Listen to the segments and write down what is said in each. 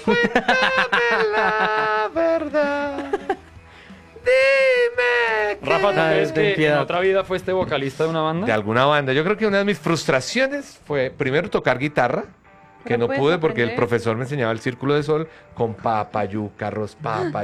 Cuéntame la verdad. Dime que... Rafa, ¿tú crees ten que en piedad. otra vida fuiste vocalista de una banda? De alguna banda. Yo creo que una de mis frustraciones fue primero tocar guitarra, que Pero no puedes pude porque el aprender. profesor me enseñaba el círculo de sol con papayúcarros.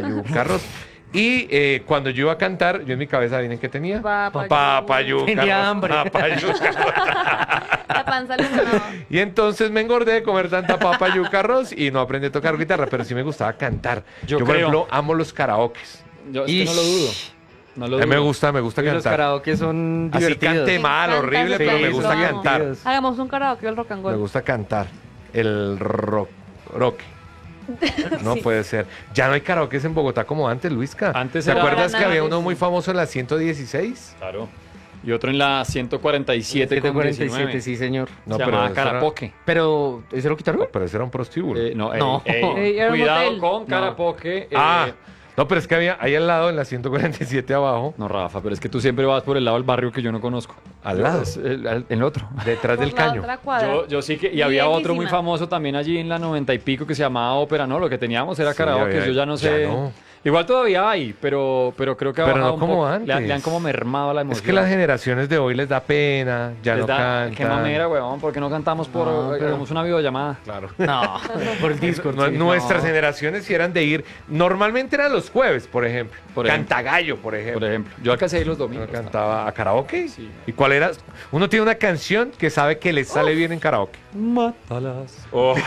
Y cuando yo iba a cantar, yo en mi cabeza, ¿adivinen qué tenía? Papayúcarros. Tenía hambre. Papayúcarros. La panza le sonaba. Y entonces me engordé de comer tanta papa arroz y no aprendí a tocar guitarra, pero sí me gustaba cantar. Yo Por creo. ejemplo, amo los karaokes. Yo es que no lo dudo. No lo A mí me dudo. gusta Uy, los cantar. karaoke son Así divertidos. cante mal, Me encanta horrible, ese pero me plan, gusta lo amo. cantar. Hagamos un karaoke del rock and Me roll. gusta cantar. El rock. No Sí. puede ser. Ya no hay karaokes en Bogotá como antes, Luisca. Antes ¿Te era- acuerdas que Ahora había nada, uno sí. muy famoso en la 116? Claro. Y otro en la 147 con 747, 19. sí, señor. No, Se pero llamaba eso era- Karapoke. Pero, ¿ese lo quitaron? No, pero ese era un prostíbulo. No, No. Era un cuidado hotel. con Karapoke. No, pero es que había ahí al lado, en la 147 abajo, No, Rafa, pero es que tú siempre vas por el lado del barrio que yo no conozco. al lado, Es el otro. detrás Por del la caño. otra cuadra. Yo sí que... Y había otro muy Viejísima. famoso también allí en la 90 y pico que se llamaba Ópera, ¿no? Lo que teníamos era Sí, karaoke, había- yo ya no ya sé... no. Igual todavía hay, pero creo que ha Pero no bajado un como poco. antes. Le han como mermado la emoción. Es que las generaciones de hoy les da pena, ya Les no da- cantan. Qué mamera, weón, ¿por qué no cantamos por... No, pero- hagamos una videollamada? Claro. No, por el Discord. sí. Nuestras No. generaciones sí eran de ir. Normalmente eran los jueves, por ejemplo. Por ejemplo. Cantagallo, por Por ejemplo. ejemplo. Yo alcancé a ir los Uno domingos. cantaba a karaoke. Sí. ¿Y cuál era? Uno tiene una canción que sabe que le sale bien en karaoke. Mátalas.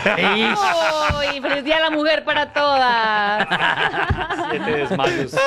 ¡Uy! ¡Feliz Día de la Mujer para todas! 7 desmayos.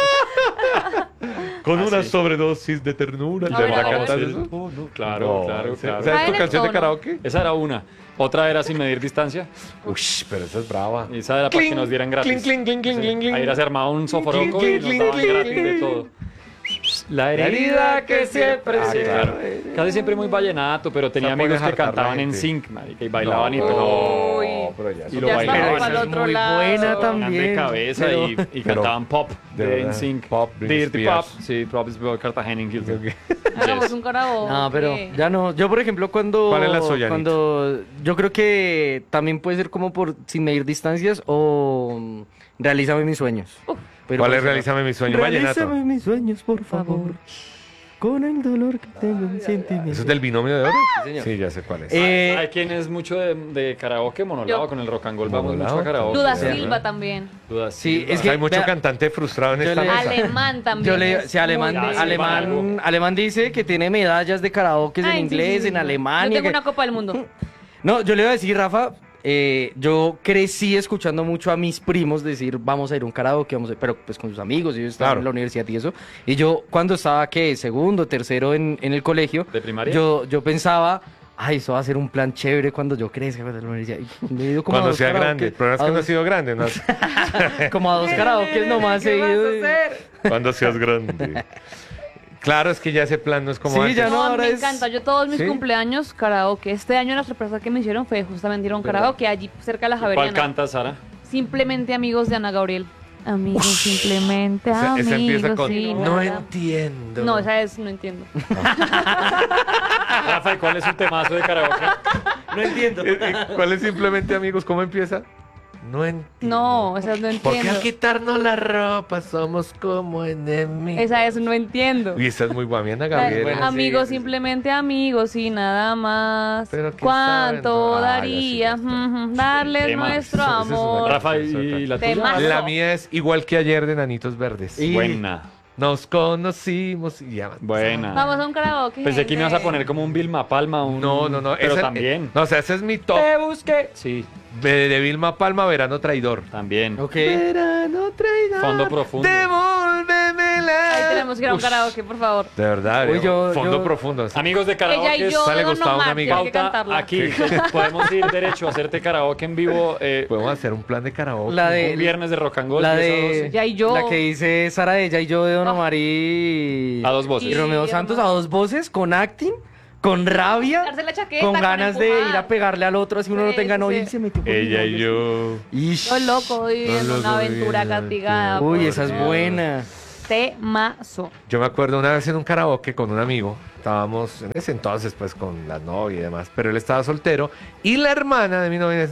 Con una sí. sobredosis de ternura. No, ¿De verdad no, cantas sí. eso? Claro, No, claro, ¿sabes claro. tu Cae en el canción de tono. karaoke? Esa era una. Otra era sin medir distancia. Uy, pero esa es brava. Y esa era para que nos dieran gratis. Cling, cling, cling, Sí. cling, cling. Ahí era se armaba un soforoco Cling, y nos cling, daban cling, gratis cling, de cling. todo. La herida que siempre... Ah, Sí, claro. claro. Casi siempre muy vallenato, pero tenía Se pone amigos a que hartar la cantaban en gente. sync, marica, y bailaban y No, todo. Uy. pero ya Y eso lo Ya bailaban. estamos Pero al esa es otro muy lado. buena Bailaban también. de cabeza pero- y pero- cantaban pop de de verdad, NSYNC. pop, Britney Dirty Spears. Pop. Sí, Pop is Cartagena en Houston. Hagamos Yes. un karaoke. No, pero ya no. Yo, por ejemplo, cuando... ¿Cuál es la suya, Cuando... Yo creo que también puede ser como por sin medir distancias o realízame mis sueños. Pero ¿Cuál pues, es Realízame mi sueño? Vallenato. Realízame mis sueños, por favor. Con el dolor que tengo en sentimiento. ¿Eso es del binomio de oro? señor. Sí, ya sé cuál es. Eh, Hay quien es mucho de karaoke, monolado, Yo. con el rock and roll. Vamos Monolado. mucho a karaoke. Duda Sí, Silva también. Dudas. Sí, es O que- sea, hay mucho vea, cantante frustrado en yo esta le- mesa. Alemán también. yo le, es sí, alemán, muy Ah, bello. alemán dice que tiene medallas de karaoke en Ay, sí, inglés, sí, sí, en sí. Alemania. Yo tengo que- una Copa del Mundo. No, yo le iba a decir, Rafa, yo crecí escuchando mucho a mis primos decir, vamos a ir a un karaoke, pero pues con sus amigos, ellos estaban Claro. en la universidad y eso. Y yo, cuando estaba, ¿qué? Segundo, tercero en el colegio. ¿De primaria? Yo pensaba, ay, eso va a ser un plan chévere cuando yo crezca en la universidad. Y me he ido como a Cuando dos sea karaoke, grande. El problema es que a no ha dos- sido grande. ¿No? como a dos karaoke nomás ¿Qué vas a seguido. hacer? Cuando seas grande. Claro, es que ya ese plan no es como Sí, antes. ya No, no, a mí ahora me es- encanta. Yo todos mis ¿Sí? cumpleaños karaoke. Este año la sorpresa que me hicieron fue justamente ir a un karaoke allí cerca de la ¿Cuál Javeriana. canta, Sara? Simplemente amigos de Ana Gabriel. Amigos, simplemente Esa amigos. empieza con sí, no nada. entiendo. No, esa es, no entiendo. Rafa, ¿y cuál es un temazo de karaoke? No entiendo. ¿Cuál es simplemente amigos? ¿Cómo empieza? No entiendo. No, esa no ¿Por qué entiendo. al quitarnos la ropa somos como enemigos? Esa es, no entiendo. Y esa es muy guamiana, La- Gabriel. Bueno, amigos, sí, sí, sí. simplemente amigos y nada más. Pero ¿qué ¿Cuánto saben? Ah, ya daría sí, ya está. darles Tema. nuestro Esa es una amor? Rafa, ¿y la tuya? Temazo. La mía es igual que ayer de Nanitos Verdes. Y- Buena. Nos conocimos y ya. Buena. Vamos a un karaoke. Pensé que me ibas a gente. poner como un Vilma Palma, un... No, no, no. Pero esa- también. No, o sea, ese es mi top. busqué. Sí, De Vilma Palma, Verano Traidor. también. Ok. Verano Traidor. Fondo profundo. Devuélvemela. Ahí tenemos que ir a un karaoke, por favor. De verdad, Uy, fondo yo- profundo. Amigos de Ella karaoke, y yo sale de Don Gustavo, una Omar, amiga. hay que pauta cantarla. aquí. Podemos ir derecho a hacerte karaoke en vivo Podemos hacer un plan de karaoke. La de- un viernes de rock and roll. La 10 a de... 12. Ya y yo. La que dice Sara de Ella y yo de Don Omar y... A dos voces. Y Romeo Sí, Santos hermano. a dos voces, con acting, con rabia, Darse la chaqueta, con con ganas de empujar. ir a pegarle al otro así uno no Sí, tenga sí, novia sí. y se metió con Ella mi y novio. yo. Ish. Estoy loco viviendo No, una loco aventura viviendo castigada. Uy, por esa es Dios. buena. Temazo. Yo me acuerdo una vez en un karaoke con un amigo, estábamos en ese entonces pues con la novia y demás, pero él estaba soltero y la hermana de mi novia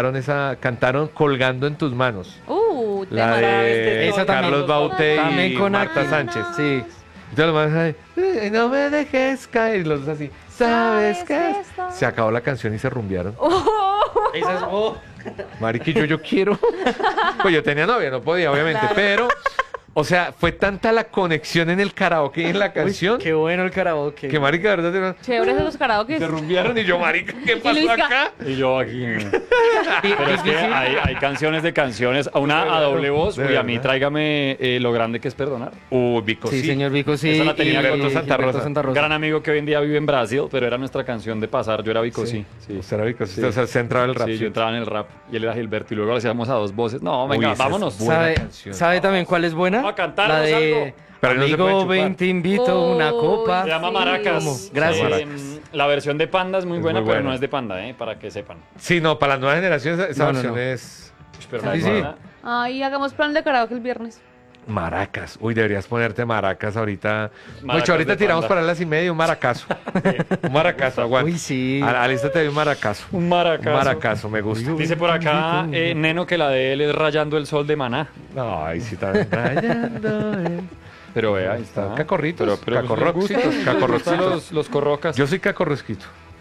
cantaron Colgando en tus manos. La Tema. de Esa también. Carlos Baute y También con Marta Aki. Sánchez. Sí. Entonces los manes ahí, no me dejes caer, y los dos así, ¿sabes qué? Se acabó la canción y se rumbearon. Esa es... oh. Mariqui, yo quiero. Pues yo tenía novia, no podía, obviamente, Claro. pero, o sea, fue tanta la conexión en el karaoke y en la canción Qué bueno el karaoke. que, marica, de verdad, Chéveres de los karaoke. se rumbearon y yo, marica, ¿qué pasó Luisca. acá? Y yo aquí. Pero es que difícil. hay canciones de canciones. A una a doble voz. De Uy, a mí verdad. tráigame Lo grande que es perdonar. Vico, Sí, señor Vico, sí. Esa la tenía y Gilberto Santa Rosa. Gran amigo que hoy en día vive en Brasil, pero era nuestra canción de pasar. Yo era Vico, sí. Usted era Vico, Sí. o sea, se entraba el rap. Sí, yo entraba en el rap y él era Gilberto y luego lo hacíamos a dos voces. No, venga, Uy, esa es vámonos. buena ¿Sabe, canción. ¿Sabe también cuál es buena? Vamos a cantarnos La de algo. Pero no se puede Amigo, chupar. ven, te invito una Uy, copa. Se llama Sí. Maracas. ¿Cómo? Gracias. La versión de Panda es muy Es buena, muy pero buena. no es de Panda, para que sepan. Sí, no, para las nuevas generaciones esa No, no, versión no. es Pero Sí, la de sí. Panda- Ay, hagamos plan de karaoke el viernes. maracas. Uy, deberías ponerte maracas ahorita. Maracas Mucho, ahorita de tiramos Panda. para las 1:30 un maracazo. Un maracazo, aguanta. Uy, sí. Alístate de un maracazo. Un maracazo. Un maracazo, me gusta. Dice por acá Neno que la de él es Rayando el Sol de Maná. Ay, sí, también. Rayando, Pero vea, ahí está. Cacorritos, Pero cacorroxitos, ¿les gustan cacorroxitos. los corrocas. Yo soy cacorrosquito.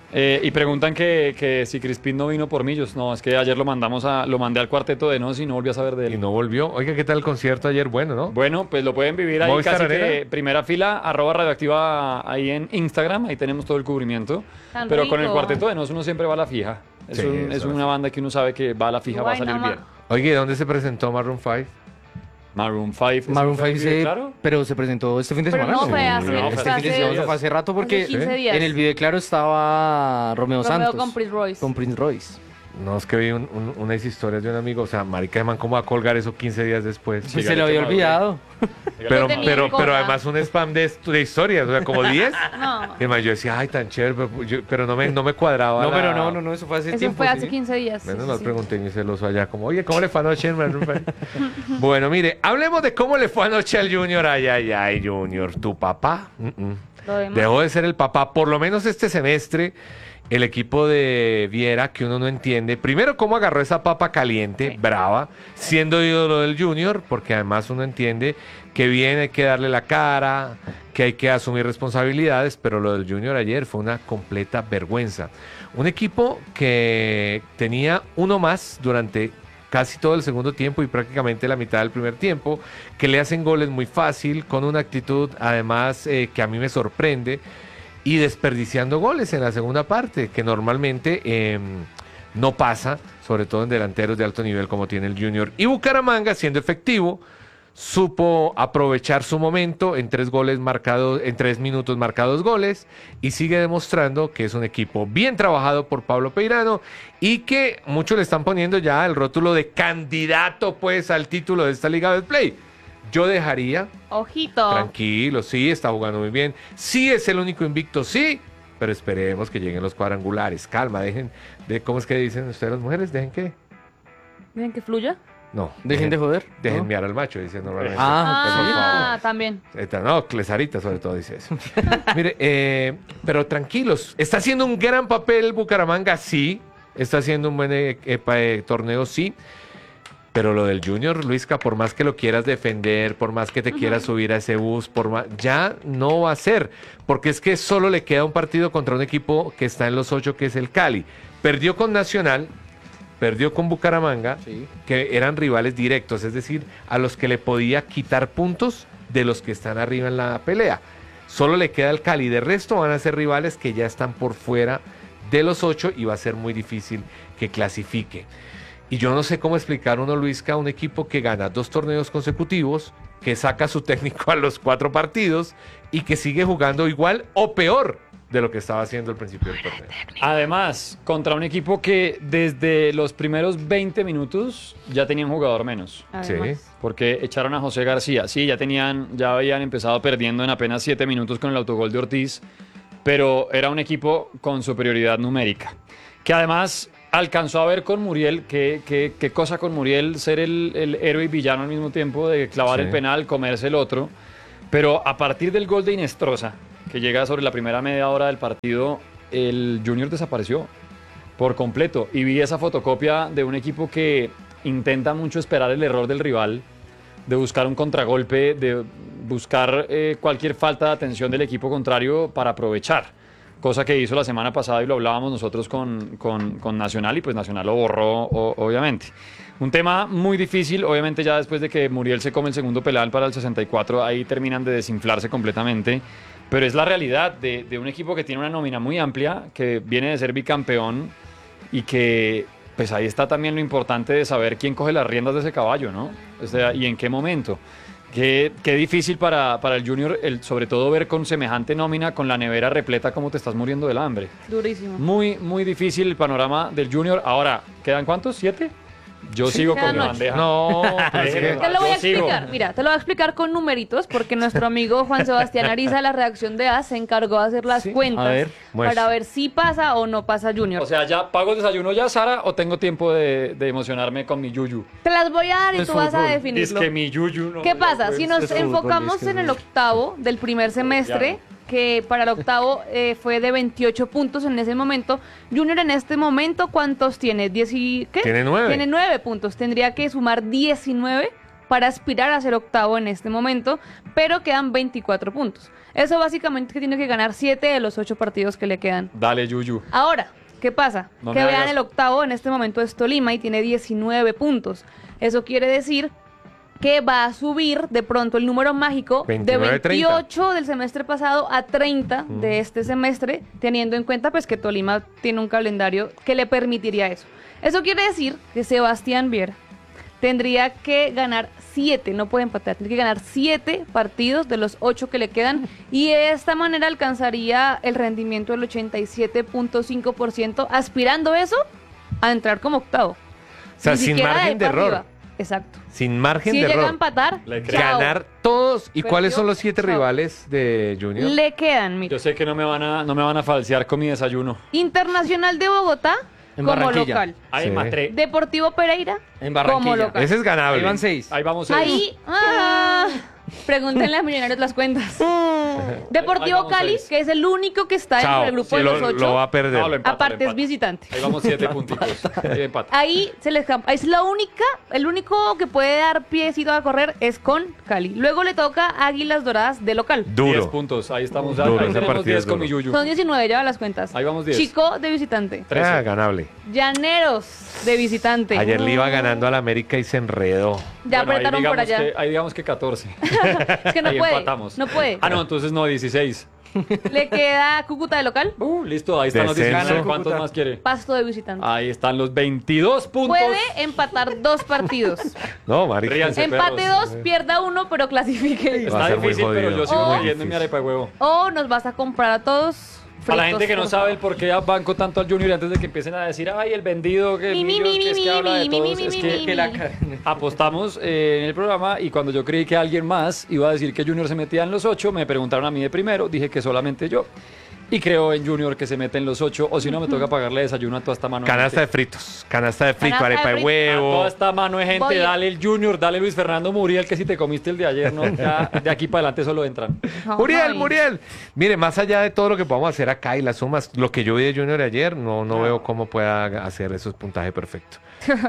Y preguntan que si Crispín no vino por Millos. No, es que ayer lo mandé al cuarteto de Nos y no volví a saber de él. Y no volvió. Oiga, ¿qué tal el concierto ayer? Bueno, ¿no? Bueno, pues lo pueden vivir ahí Movistar casi que Arena. primera fila, @radioactiva ahí en Instagram, ahí tenemos todo el cubrimiento. Tan Pero con el rico. cuarteto de Nos uno siempre va a la fija. Es, Sí, es eso una banda que uno sabe que va a la fija, va a Guay, salir no, bien. Oye, ¿dónde se presentó Maroon 5? Maroon 5. Maroon 5 sí, sí, claro. pero se presentó este fin de Pero semana. no fue hace, no, fue Este fin de hace- semana fue hace rato porque hace 15 días. en el video claro estaba Romeo Romeo Santos. con Prince Royce. Con Prince Royce. No, es que vi unas historias de un amigo. O sea, marica de man, ¿cómo va a colgar eso 15 días después? Sí, Pues se le había Maduro. olvidado. Pero, tenía pero, en contra. pero además un spam de historias, o sea, como 10. No, Y además yo decía, ay, tan chévere, pero no me cuadraba. No, la- pero no, eso fue hace eso tiempo. fue hace sí. 15 días. sí, Menos sí, mal sí. pregunté y celoso allá, como, oye, ¿cómo le fue anoche en Maroon 5? Bueno, mire, hablemos de cómo le fue anoche al Junior. Ay, ay, ay, Junior, tu papá. Lo demás. Dejó de ser el papá, por lo menos este semestre. El equipo de Viera, que uno no entiende, primero cómo agarró esa papa caliente, Sí. brava, siendo ídolo del Junior, porque además uno entiende que bien hay que darle la cara, que hay que asumir responsabilidades, pero lo del Junior ayer fue una completa vergüenza. Un equipo que tenía uno más durante casi todo el segundo tiempo y prácticamente la mitad del primer tiempo, que le hacen goles muy fácil, con una actitud además que a mí me sorprende, y desperdiciando goles en la segunda parte, que normalmente no pasa, sobre todo en delanteros de alto nivel como tiene el Junior. Y Bucaramanga, siendo efectivo, supo aprovechar su momento en 3 minutos marcados goles, y sigue demostrando que es un equipo bien trabajado por Pablo Peirano y que muchos le están poniendo ya el rótulo de candidato pues al título de esta Liga de Play. Yo dejaría Ojito. tranquilo, sí, está jugando muy bien. Sí es el único invicto, sí. Pero esperemos que lleguen los cuadrangulares. Calma, ¿cómo es que dicen ustedes las mujeres? ¿Dejen qué? ¿Dejen que fluya? No. Dejen de joder. Dejen ¿no? miar al macho, dicen normalmente. Ah, Ah, también. No, Clesarita sobre todo dice eso. Mire, pero tranquilos. Está haciendo un gran papel Bucaramanga, sí. Está haciendo un buen torneo, sí. Pero lo del Junior, Luisca, por más que lo quieras defender, por más que te quieras subir a ese bus, ya no va a ser. Porque es que solo le queda un partido contra un equipo que está en los 8, que es el Cali. Perdió con Nacional, perdió con Bucaramanga, Sí. que eran rivales directos, es decir, a los que le podía quitar puntos de los que están arriba en la pelea. Solo le queda el Cali. De resto van a ser rivales que ya están por fuera de los 8 y va a ser muy difícil que clasifique. Y yo no sé cómo explicar uno, Luisca, un equipo que gana 2 torneos consecutivos, que saca a su técnico a los 4 partidos y que sigue jugando igual o peor de lo que estaba haciendo al principio del torneo. Además, contra un equipo que desde los primeros 20 minutos ya tenía un jugador menos. Además. Porque echaron a José García. Sí, ya habían empezado perdiendo en apenas 7 minutos con el autogol de Ortiz, pero era un equipo con superioridad numérica. Que además alcanzó a ver con Muriel, qué cosa con Muriel ser el héroe y villano al mismo tiempo, de clavar Sí. el penal, comerse el otro. Pero a partir del gol de Inestrosa, que llega sobre la primera media hora del partido, el Junior desapareció por completo. Y vi esa fotocopia de un equipo que intenta mucho esperar el error del rival, de buscar un contragolpe, de buscar cualquier falta de atención del equipo contrario para aprovechar. Cosa que hizo la semana pasada y lo hablábamos nosotros con Nacional, y pues Nacional lo borró, obviamente. Un tema muy difícil, obviamente ya después de que Muriel se come el segundo penal para el 64, ahí terminan de desinflarse completamente. Pero es la realidad de un equipo que tiene una nómina muy amplia, que viene de ser bicampeón y que pues ahí está también lo importante de saber quién coge las riendas de ese caballo, ¿no? O sea, y en qué momento. Qué difícil para el Junior, sobre todo ver con semejante nómina, con la nevera repleta, como te estás muriendo del hambre. Durísimo. Muy, muy difícil el panorama del Junior. Ahora, ¿quedan cuántos? ¿7? Yo sigo con quedan mi 8. bandeja. No, pero es que- Te lo voy a Yo sigo. explicar. Mira, te lo voy a explicar con numeritos porque nuestro amigo Juan Sebastián Ariza de la redacción de AS se encargó de hacer las Sí. cuentas A ver, muestra. para ver si pasa o no pasa Junior. O sea, ¿ya pago el desayuno ya, Sara, o tengo tiempo de emocionarme con mi yuyu? Te las voy a dar y Es tú vas a fútbol. Es definirlo. que mi yuyu no. ¿Qué me pasa? lo Si puedes- nos es fútbol, enfocamos es que en el es- octavo del primer semestre, que para el octavo fue de 28 puntos en ese momento, Junior en este momento, ¿cuántos tiene? ¿Qué? Tiene 9. Tiene 9 puntos. Tendría que sumar 19 para aspirar a ser octavo en este momento, pero quedan 24 puntos. Eso básicamente que tiene que ganar 7 de los 8 partidos que le quedan. Dale, yuyu. Ahora, ¿qué pasa? No que me vean hagas- el octavo en este momento es Tolima y tiene 19 puntos. Eso quiere decir que va a subir de pronto el número mágico 29, de 28 del semestre pasado a 30 de este semestre, teniendo en cuenta pues que Tolima tiene un calendario que le permitiría eso. Eso quiere decir que Sebastián Viera tendría que ganar 7, no puede empatar, tiene que ganar 7 partidos de los 8 que le quedan y de esta manera alcanzaría el rendimiento del 87.5%, aspirando eso a entrar como octavo. O sea, Ni sin siquiera margen ahí de para error. arriba. Exacto. Sin margen Si de llega a error. empatar, Le creo. chao. Ganar todos. ¿Y Perdió, cuáles son los 7 chao. rivales de Junior? Le quedan, mira, Yo sé que no me van a falsear con mi desayuno. Internacional de Bogotá En como Barranquilla. local. Ahí Sí. matré. Deportivo Pereira En Barranquilla. como local. Ese es ganable. Ahí van 6. Ahí vamos. Ahí, pregúntenle a Millonarios las cuentas. Ahí Deportivo vamos Cali, 6. que es el único que está Chao. en el grupo Sí, de los lo 8. va a perder. No, lo empata, Aparte lo es empata. visitante. Ahí vamos 7 punticos. Ahí empata. Ahí se les escapa. Es la única, el único que puede dar piecito a correr es con Cali. Luego le toca Águilas Doradas de local. 10 Duro. puntos. Ahí estamos. Duro, Ahí ese tenemos partido 10 es con mi duro. yuyu. Son 19, lleva las cuentas. Ahí vamos 10. Chico de visitante. 13. Ganable. Llaneros de visitante. Ayer le iba ganando al América y se enredó. Ya Bueno, apretaron por allá. ahí digamos que 14. Es que no ahí puede. empatamos. No puede. Ah, no, entonces no, 16. Le queda Cúcuta de local, Listo, ahí están los Descenso. 16. ¿Cuántos Cúcuta. más quiere? Pasto de visitante. Ahí están los 22 puntos. Puede empatar 2 partidos. No, marica. Ríanse. Empate perros. 2, pierda 1, pero clasifique. Va a Está ser muy difícil, pero jodido. yo sigo Oh. creyendo en mi arepa de huevo. O nos vas a comprar a todos. A la fritos, gente que no por sabe favor. el por qué banco tanto al Junior antes de que empiecen a decir, ay, el vendido, que el Mi, mi, Millos, mi, que es mi, que habla de mi, todos, mi, es mi, que mi, Que la cara- apostamos en el programa y cuando yo creí que alguien más iba a decir que Junior se metía en los 8, me preguntaron a mí de primero, dije que solamente yo. Y creo en Junior que se mete en los 8, o si no me toca pagarle desayuno a toda esta mano. de Canasta de gente. fritos. Canasta de frito, Canasta de arepa de fritos. A huevo. toda esta mano de gente, Voy. dale el Junior, dale Luis Fernando Muriel, que si te comiste el de ayer, no, ya de aquí para adelante solo entran. Muriel, Ay. Muriel. Mire, más allá de todo lo que podamos hacer acá y las sumas, lo que yo vi de Junior ayer, no veo cómo pueda hacer esos puntajes perfectos.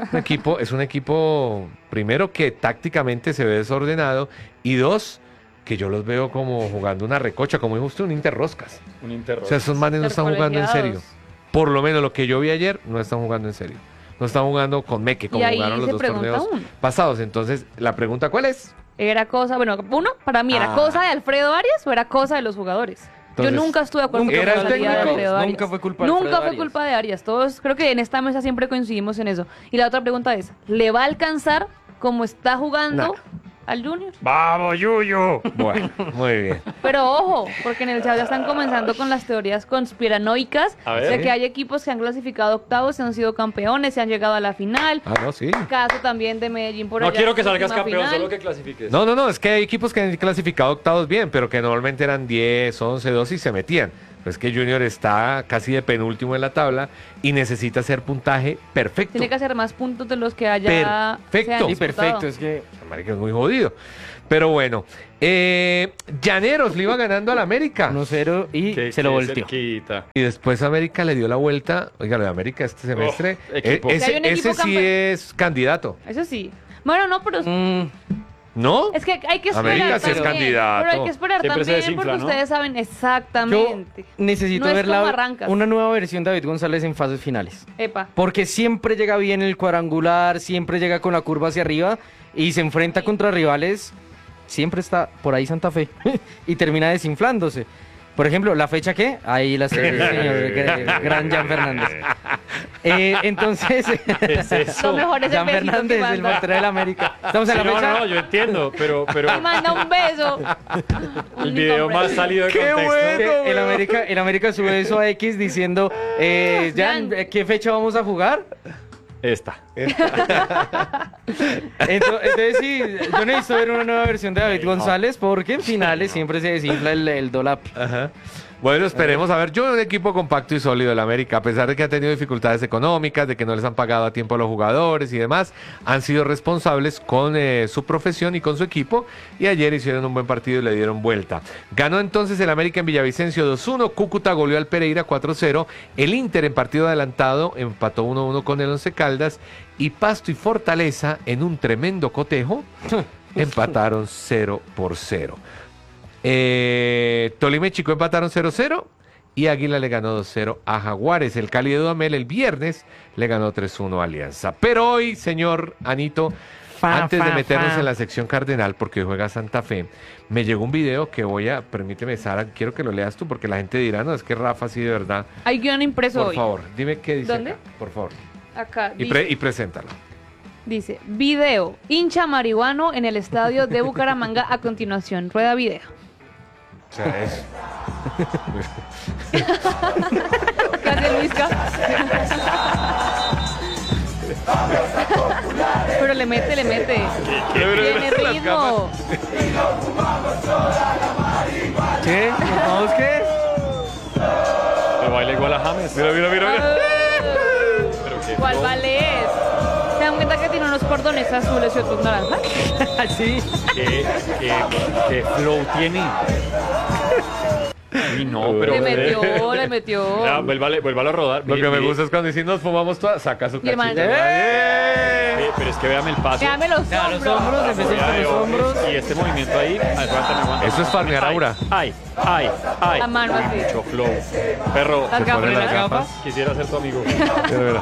Es un equipo, primero, que tácticamente se ve desordenado y dos, que yo los veo como jugando una recocha, como dijo usted, un interroscas. Un interro. O sea, esos manes no están jugando en serio. Por lo menos lo que yo vi ayer, no están jugando en serio. No están jugando con Meque, como Y ahí jugaron los se dos pregunta torneos uno. pasados. Entonces, la pregunta, ¿cuál es? Era cosa, bueno, uno, para mí era Ah. cosa de Alfredo Arias o era cosa de los jugadores. Entonces, Yo nunca estuve de acuerdo ¿nunca con fue la el salida de técnico? Alfredo Arias. Nunca fue culpa de Nunca Alfredo fue Arias. culpa de Arias. Todos, creo que en esta mesa siempre coincidimos en eso. Y la otra pregunta es, ¿le va a alcanzar como está jugando No. al Junior? ¡Vamos, Yuyu! Bueno, muy bien. Pero ojo, porque en el chat ya están comenzando con las teorías conspiranoicas A ver. de que hay equipos que han clasificado octavos, se han sido campeones, se han llegado a la final. Ah, no, sí. Caso también de Medellín por No allá. quiero en que su salgas última campeón, final. solo que clasifiques. No, es que hay equipos que han clasificado octavos bien, pero que normalmente eran 10, 11, 12 y se metían. Pero es que Junior está casi de penúltimo en la tabla y necesita hacer puntaje perfecto. Tiene que hacer más puntos de los que haya. Perfecto. se han Sí, disputado. perfecto, es que... Marica, es muy jodido. Pero bueno, Llaneros le iba ganando al América. 1-0 y se lo volteó. Cerquita. Y después América le dio la vuelta. Oiga, lo de América este semestre. equipo. Ese, Si hay un equipo ese sí es candidato. Eso sí. Bueno, no, pero. ¿No? Es que hay que esperar América sí es también. candidato. Pero hay que esperar Siempre se también desinfla, porque ¿no? ustedes saben Yo exactamente. necesito No es ver como arrancas. una nueva versión de David González en fases finales. Epa. Porque siempre llega bien el cuadrangular, siempre llega con la curva hacia arriba y se enfrenta contra rivales. Siempre está por ahí Santa Fe y termina desinflándose. Por ejemplo, ¿la fecha qué? Ahí la señor gran Jan Fernández. Entonces, ¿Qué es eso? Lo mejor es el Jan besito Fernández, que el manda. portero del América. Estamos en Sí, la fecha. no, yo entiendo, pero Y manda un beso. el video más salido de ¡Qué contexto. bueno! Que el América sube eso a X diciendo, Jan, ¿qué fecha vamos a jugar? Esta. Entonces sí, yo necesito ver una nueva versión de David González porque en finales siempre se desinfla el dolap. Ajá. Bueno, esperemos a ver. Yo veo un equipo compacto y sólido el América, a pesar de que ha tenido dificultades económicas, de que no les han pagado a tiempo a los jugadores y demás, han sido responsables con su profesión y con su equipo, y ayer hicieron un buen partido y le dieron vuelta. Ganó entonces el América en Villavicencio 2-1, Cúcuta goleó al Pereira 4-0, el Inter en partido adelantado empató 1-1 con el Once Caldas, y Pasto y Fortaleza en un tremendo cotejo empataron 0-0. Tolima y Chico empataron 0-0 y Águila le ganó 2-0 a Jaguares. El Cali de Dudamel el viernes le ganó 3-1 a Alianza. Pero hoy, señor Anito, antes de meternos en la sección cardenal, porque hoy juega Santa Fe, me llegó un video que permíteme, Sara, quiero que lo leas tú, porque la gente dirá, no, es que Rafa sí de verdad. Hay guión impreso Por hoy. favor, dime qué dice ¿Dónde? acá, por favor. Acá Y, dice, y preséntalo. dice, video, hincha marihuano en el estadio de Bucaramanga a continuación. Rueda video. O sea, es... ¿Qué hace Luisca? Pero le mete. Tiene ritmo. ¿Qué? ¿Nos vamos qué? Pero baila igual a James. Mira. Pero qué ¿Cuál flow. vale es? ¿Se dan cuenta que tiene unos cordones azules y otros naranjas? Sí. ¿Qué flow tiene? Y no, pero... Le metió. Ya, vuélvalo a rodar. Lo que me gusta es cuando dicen nos fumamos todas, saca su Y el man- cachito. ¡Eh! Pero es que véame el paso. Déjame los Ya, los hombros. hombros, empecé con los hombros. Y este movimiento ahí, aguántame. Eso es farmear aura. Ay. La mano así. Mucho flow. Perro, Las gafas. pone las gafas. quisiera ser tu amigo. Mira.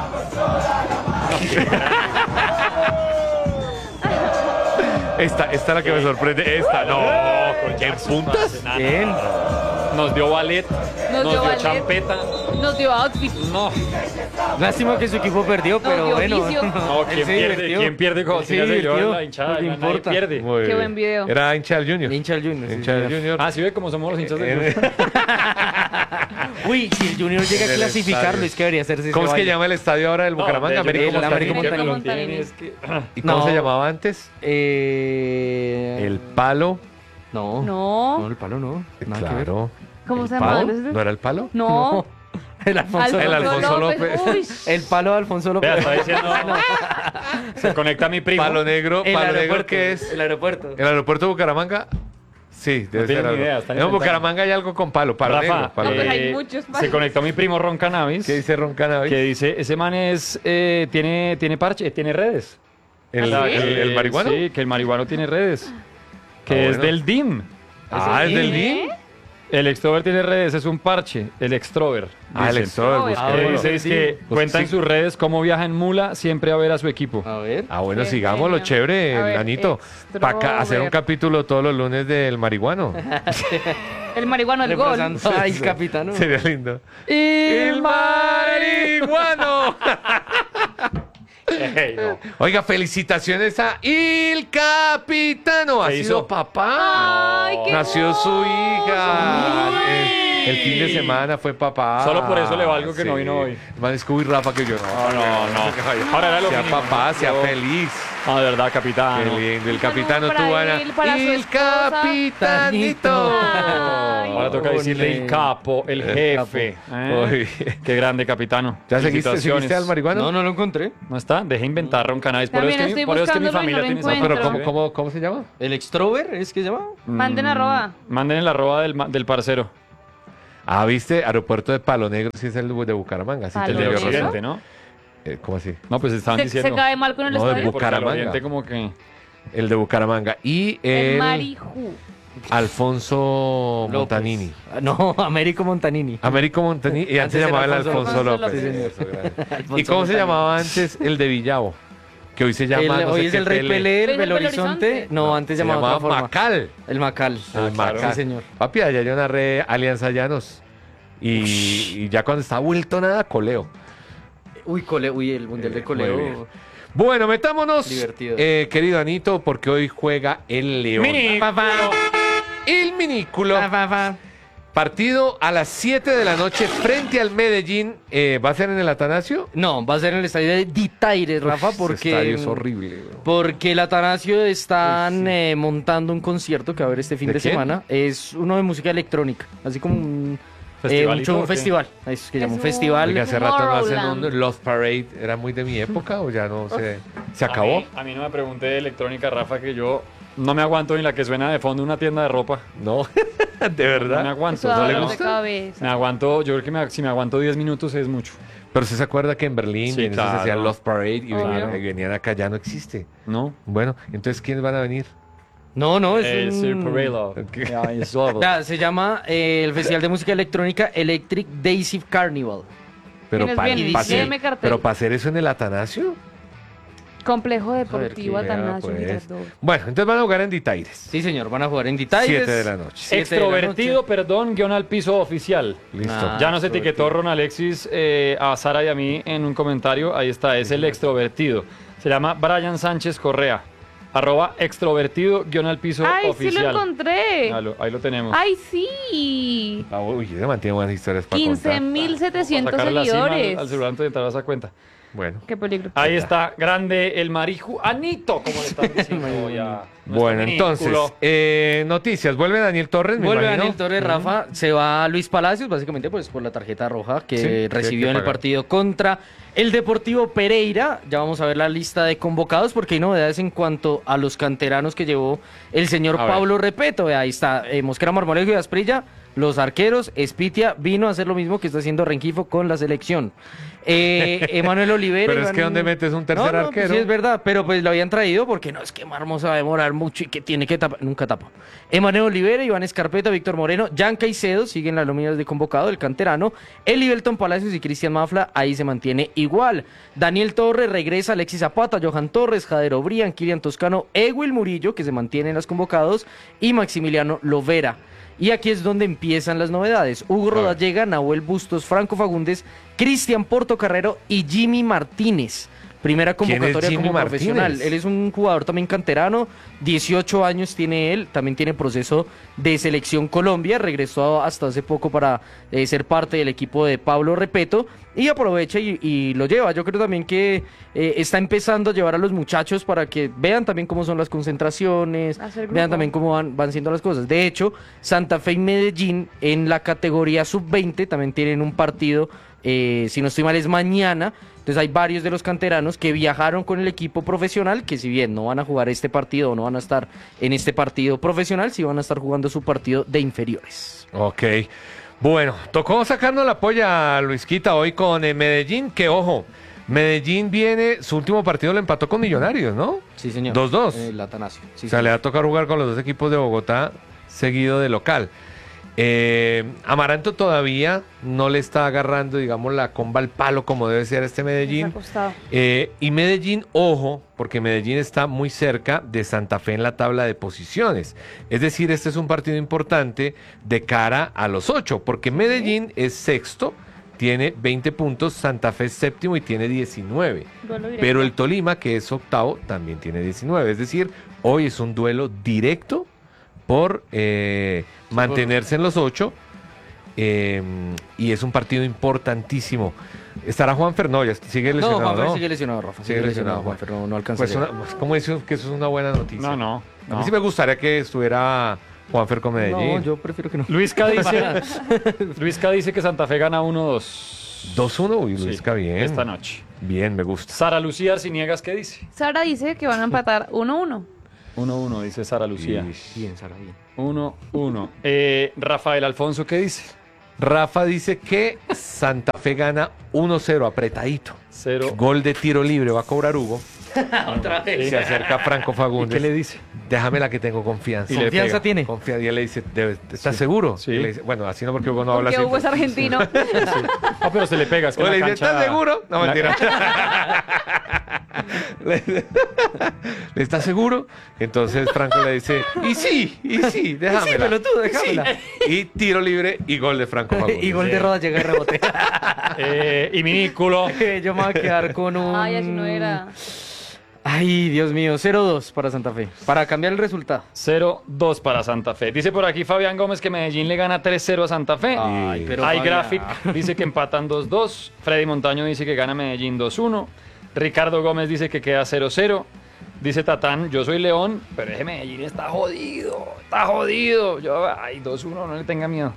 Esta es la que me sorprende. Esta, no. ¿En puntas? Bien. Nos dio ballet, nos dio ballet, champeta. Nos dio outfit. No, Lástima que su equipo perdió, pero dio bueno. vicio. no, Él ¿quién se pierde? divirtió. ¿Quién pierde con Él se divirtió. la hinchada? No le Nadie importa. pierde. Muy Qué bien. buen video. Era hincha del Junior. Hincha del Junior. sí, Hincha del señor. Junior. Ah, ¿sí ve cómo somos los hinchas del Junior? Uy, si el Junior llega En a el clasificarlo, estadio. es que debería hacerse ¿Cómo ese es que baile. llama el estadio ahora del Bucaramanga? No, América el América Montaña. Montaña. Es que... ¿Y cómo No. se llamaba antes? El Palo. No. No. No, el palo no. Nada que ver. Claro. ¿Cómo ¿El se llama? Palo? ¿No era el Palo? No. El Alfonso El López. Alfonso López. Uy. El palo de Alfonso López. Vea, está diciendo... Se conecta a mi primo. Palo Negro. El Palo Negro, aeropuerto. ¿qué es? El aeropuerto. ¿El aeropuerto de Bucaramanga? Sí, debe tienen ser ni algo. idea, están En inventando. Bucaramanga hay algo con palo. Palo Rafa, Negro. Palo No, pues Negro. hay muchos se palos. conectó mi primo Ron Cannabis. ¿Qué dice Ron Cannabis? Que dice, ese man es, tiene parche, tiene redes. ¿El, ¿Ah, sí? el marihuano? Sí, que el marihuano tiene redes. Que Ah, es bueno. del DIM. Ah, ¿es del ¿Eh? DIM? El extrover tiene redes, es un parche. El extrover. Ah, el dicen. extrover. Ah, Que bueno. dice es que Pues cuenta en sí. sus redes cómo viaja en mula siempre a ver a su equipo. A ver. Ah, bueno, Qué sigámoslo, genio. chévere, A ver, Anito. Para hacer un extrover. capítulo todos los lunes del marihuano. El marihuano, el gol. Reemplazando al capitano. Sería lindo. ¡El marihuano! Ey, no. Oiga, felicitaciones a Il Capitano. Ha ¿Qué sido hizo? papá. Ay, qué Nació su hija. El fin de semana fue papá. Solo por eso le valgo que no vino hoy. Man, es que uy, Rafa, que yo no. Ahora era lo Sea mínimo. papá, sea Yo- feliz. Ah, de verdad, capitán. Qué lindo. El Un capitano saludo tuvo para él, para su el esposa. capitanito. Ay. Ahora toca decirle Ole. el capo, el jefe. Uy. Qué grande, capitano. ¿Ya seguiste Felicitaciones. al marihuano? No, no lo encontré. ¿No está? Deje inventar roncanais. Por También eso estoy por eso es que mi buscándolo y no familia lo tiene esa No, pero encuentro. ¿cómo se llama? ¿El extrover es que se llama? Manden arroba. Manden el arroba del parcero. Ah, ¿viste? Aeropuerto de Palo Negro, sí es el de Bucaramanga. Sí, Palo El te de dio Negro. razón. Occidente, ¿no? ¿Cómo así? No, pues estaban Se diciendo. cae mal con el No, de estadio. Porque al Bucaramanga. oriente como que... El de Bucaramanga. Y El el Marijú. Alfonso López. Montanini. Ah, no, Américo Montanini. Américo Montanini. Y antes se Antes era llamaba el Alfonso Alfonso López. López. Sí, señor. Eso, grande. Alfonso ¿Y cómo se Montanini. llamaba antes el de Villavo? Que hoy se llama. no Hoy sé es qué el Rey Pele. Pelé, el ¿Es el Belo Belo Horizonte. Horizonte? No, antes Se llamaba de llamaba otra forma. Macal. El Macal. El Macal. Sí, señor. Papi, allá yo narré Alianza Llanos. Y ya cuando está vuelto nada, coleo. Uy, el Mundial de Muy bien. Coleo. Bueno, metámonos, Divertido. querido Anito, porque hoy juega el León. El minículo. Partido a las 7 de la noche frente al Medellín. ¿Va a ser en el Atanasio? No, va a ser en el estadio de Ditaires, Rafa, Ese porque... estadio es horrible. bro. Porque el Atanasio están montando un concierto que va a haber este fin ¿De de quién? semana. Es uno de música electrónica, así como un ¿Festivalito un o qué? festival. Eso que llama un Es festival. Oiga, hace rato no hacen Tomorrowland. un Love Parade. ¿Era muy de mi época o ya no se acabó? A mí no me pregunté de electrónica, Rafa, que yo no me aguanto ni la que suena de fondo una tienda de ropa. No, de No me verdad. aguanto. Eso da ¿No le dolor de gusta? cabeza. Me aguanto, yo creo que si me aguanto 10 minutos es mucho. Pero usted se acuerda que en Berlín Sí, y en eso se claro. hacía Love Parade y Obvio. venían acá, ya no existe. ¿No? Bueno, entonces ¿quiénes van a venir? No, es El un... Super Ok. Ya, se llama el Festival de Música Electrónica Electric Daisy Carnival. Pero ¿Quiénes para vienen? Léeme cartel. hacer eso en el Atanasio. Complejo ver, Deportivo qué Atanasio pues. Girardot. Bueno, entonces van a jugar en Ditaires. Sí, señor, van a jugar en Ditaires. 7 de la noche. 7 de la Extrovertido, perdón, guión al piso oficial. Listo. Ah. Ya nos etiquetó Ron Alexis a Sara y a mí en un comentario. Ahí está, es el extrovertido. Se llama Brian Sánchez Correa. @ extrovertido, guión al piso ¡Ay, sí oficial. lo encontré! Ahí lo tenemos. ¡Ay, sí! Ah, uy, se mantiene buenas historias para contar. 15.700 Sacarle la cima seguidores. al celular antes de entrar a esa cuenta. Bueno. Qué peligro. Ahí está, grande el marihuanito, como le están diciendo hoy a nuestro Bueno, entonces, minículo. noticias. Vuelve Daniel Torres, me Vuelve imagino. Daniel Torres, Rafa, se va Luis Palacios, básicamente pues por la tarjeta roja que Sí, que hay recibió que en el pagar. partido contra el Deportivo Pereira. Ya vamos a ver la lista de convocados porque hay novedades en cuanto a los canteranos que llevó el señor A ver. Pablo Repeto. Ahí está Mosquera, Marmolejo y Asprilla, los arqueros. Espitia vino a hacer lo mismo que está haciendo Renquifo con la selección. Emanuel Olivera. Pero es que ¿dónde metes un tercer No, arquero? pues sí, es verdad, pero pues lo habían traído porque no es que Marmos va a demorar mucho y que tiene que tapar, nunca tapa. Emanuel Olivera, Iván Escarpeta, Víctor Moreno, Jan Caicedo, siguen las nóminas de convocado, el canterano, Elibelton Palacios y Cristian Mafla, ahí se mantiene igual. Daniel Torres, regresa Alexis Zapata, Johan Torres, Jadero Brian, Kilian Toscano, Ewil Murillo, que se mantienen las convocados, y Maximiliano Lovera. Y aquí es donde empiezan las novedades. Hugo ver. Rodallega, Nahuel Bustos, Franco Fagundes, Cristian Portocarrero y Jimmy Martínez. Primera ¿Quién es convocatoria Jimmy como Martínez? profesional. Él es un jugador también canterano, 18 años tiene él, también tiene proceso de selección Colombia, regresó hasta hace poco para ser parte del equipo de Pablo Repeto y aprovecha y lo lleva. Yo creo también que está empezando a llevar a los muchachos para que vean también cómo son las concentraciones, Hacer grupo. vean también cómo van siendo las cosas. De hecho, Santa Fe y Medellín en la categoría sub-20 también tienen un partido, si no estoy mal es mañana. Entonces hay varios de los canteranos que viajaron con el equipo profesional, que si bien no van a jugar este partido o no van a estar en este partido profesional, sí van a estar jugando su partido de inferiores. Ok. Bueno, tocó sacarnos la polla a Luisquita hoy con Medellín, que ojo, Medellín viene, su último partido lo empató con Millonarios, ¿no? Sí, señor. 2-2. El Atanasio. Sí, O sea, señor. le va a tocar jugar con los dos equipos de Bogotá seguido de local. Amaranto todavía no le está agarrando, digamos, la comba al palo como debe ser este Medellín. Está acostado. Y Medellín, ojo, porque Medellín está muy cerca de Santa Fe en la tabla de posiciones. Es decir, este es un partido importante de cara a los 8, porque Medellín es sexto, tiene 20 puntos, Santa Fe es séptimo y tiene 19. Duelo directo. Pero el Tolima, que es octavo, también tiene 19. Es decir, hoy es un duelo directo por mantenerse en los 8. y es un partido importantísimo. ¿Estará Juanfer? No, ya sigue No, lesionado, Juanfer ¿no? sigue lesionado, Rafa. Sigue lesionado, Juanfer, no alcanza Pues, a llegar. ¿cómo dicen que eso es una buena noticia? No. A mí sí me gustaría que estuviera Juanfer con Medellín. No, yo prefiero que no. Luisca dice que Santa Fe gana 1-2. 2-1, uy, Luisca, Sí, bien. esta noche. Bien, me gusta. Sara Lucía Arciniegas, ¿qué dice? Sara dice que van a empatar 1-1. 1-1, dice Sara Lucía. Bien, Sara, bien. 1-1. Rafael Alfonso, ¿qué dice? Rafa dice que Santa Fe gana 1-0, apretadito. 0. Gol de tiro libre, va a cobrar Hugo. Otra vez. Se acerca Franco ¿Y Fagundes. qué le dice? Déjame la que tengo confianza. Y le ¿Confianza pega. tiene? Confianza. Y él le dice, ¿estás seguro? Sí. Y le dice, bueno, así no porque Hugo no habla Porque así. Hugo es argentino. Ah, pero se le pega. Es que O en le la dice, cancha- ¿estás seguro? No, en la- mentira. ¿Le estás seguro? Entonces Franco le dice, y sí, déjamela. Sí, pelotudo, déjamela. Y tiro libre y gol de Franco Fagundes. Y gol de Roda llega y rebote. Y Minículo. Yo me voy a quedar con un... Ay, así no era. Ay, Dios mío, 0-2 para Santa Fe. Para cambiar el resultado. 0-2 para Santa Fe. Dice por aquí Fabián Gómez que Medellín le gana 3-0 a Santa Fe. Ay, pero Fabián. iGraphic dice que empatan 2-2. Freddy Montaño dice que gana Medellín 2-1. Ricardo Gómez dice que queda 0-0. Dice Tatán, yo soy León, pero ese Medellín está jodido. Está jodido. Ay, 2-1, no le tenga miedo.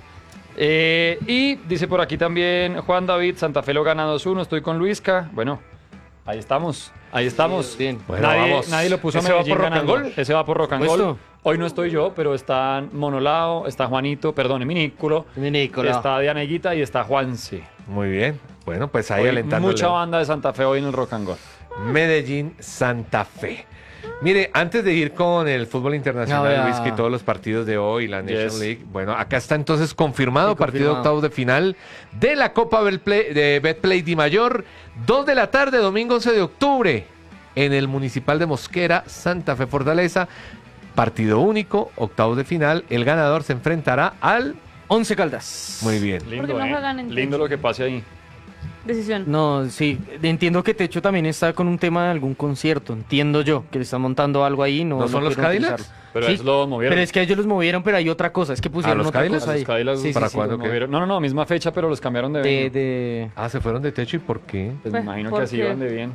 Y dice por aquí también Juan David, Santa Fe lo gana 2-1. Estoy con Luisca. Bueno, ahí estamos. Ahí estamos. Bien. Bueno, nadie, vamos. nadie lo puso a ¿Ese va Medellín por Rock and ganando. Roll? Ese va por Rock and ¿Puesto? Roll. Hoy no estoy yo, pero están Monolao, está Juanito, perdón, Minículo, Minículo. está Dianeguita y está Juanse. Muy bien. Bueno, pues ahí Hoy alentando. mucha banda de Santa Fe hoy en el Rock and Roll. Medellín, Santa Fe. Mire, antes de ir con el fútbol internacional, No, Luis, que todos los partidos de hoy, la Nation Yes. League, bueno, acá está entonces confirmado, Sí, partido de confirmado. octavos de final de la Copa de Betplay Di Mayor, 2 de la tarde, domingo 11 de octubre, en el Municipal de Mosquera, Santa Fe Fortaleza, partido único, octavos de final, el ganador se enfrentará al... 11 Caldas. Muy bien. Lindo, no juegan en Lindo techo? lo que pase ahí. Decisión. No, sí, entiendo que Techo también está con un tema de algún concierto, entiendo yo, que le están montando algo ahí. ¿No son los pudieron Cadillacs? utilizarlo. Pero Sí, eso lo movieron. pero es que ellos los movieron, pero hay otra cosa, es que pusieron los otra Cadillacs? cosa A ahí. los Cadillacs, Sí, ¿para sí, cuándo? Lo qué? movieron. No, misma fecha, pero los cambiaron de venue. de... Ah, se fueron de techo, ¿y por qué? Pues me imagino que ¿por así qué? iban de bien.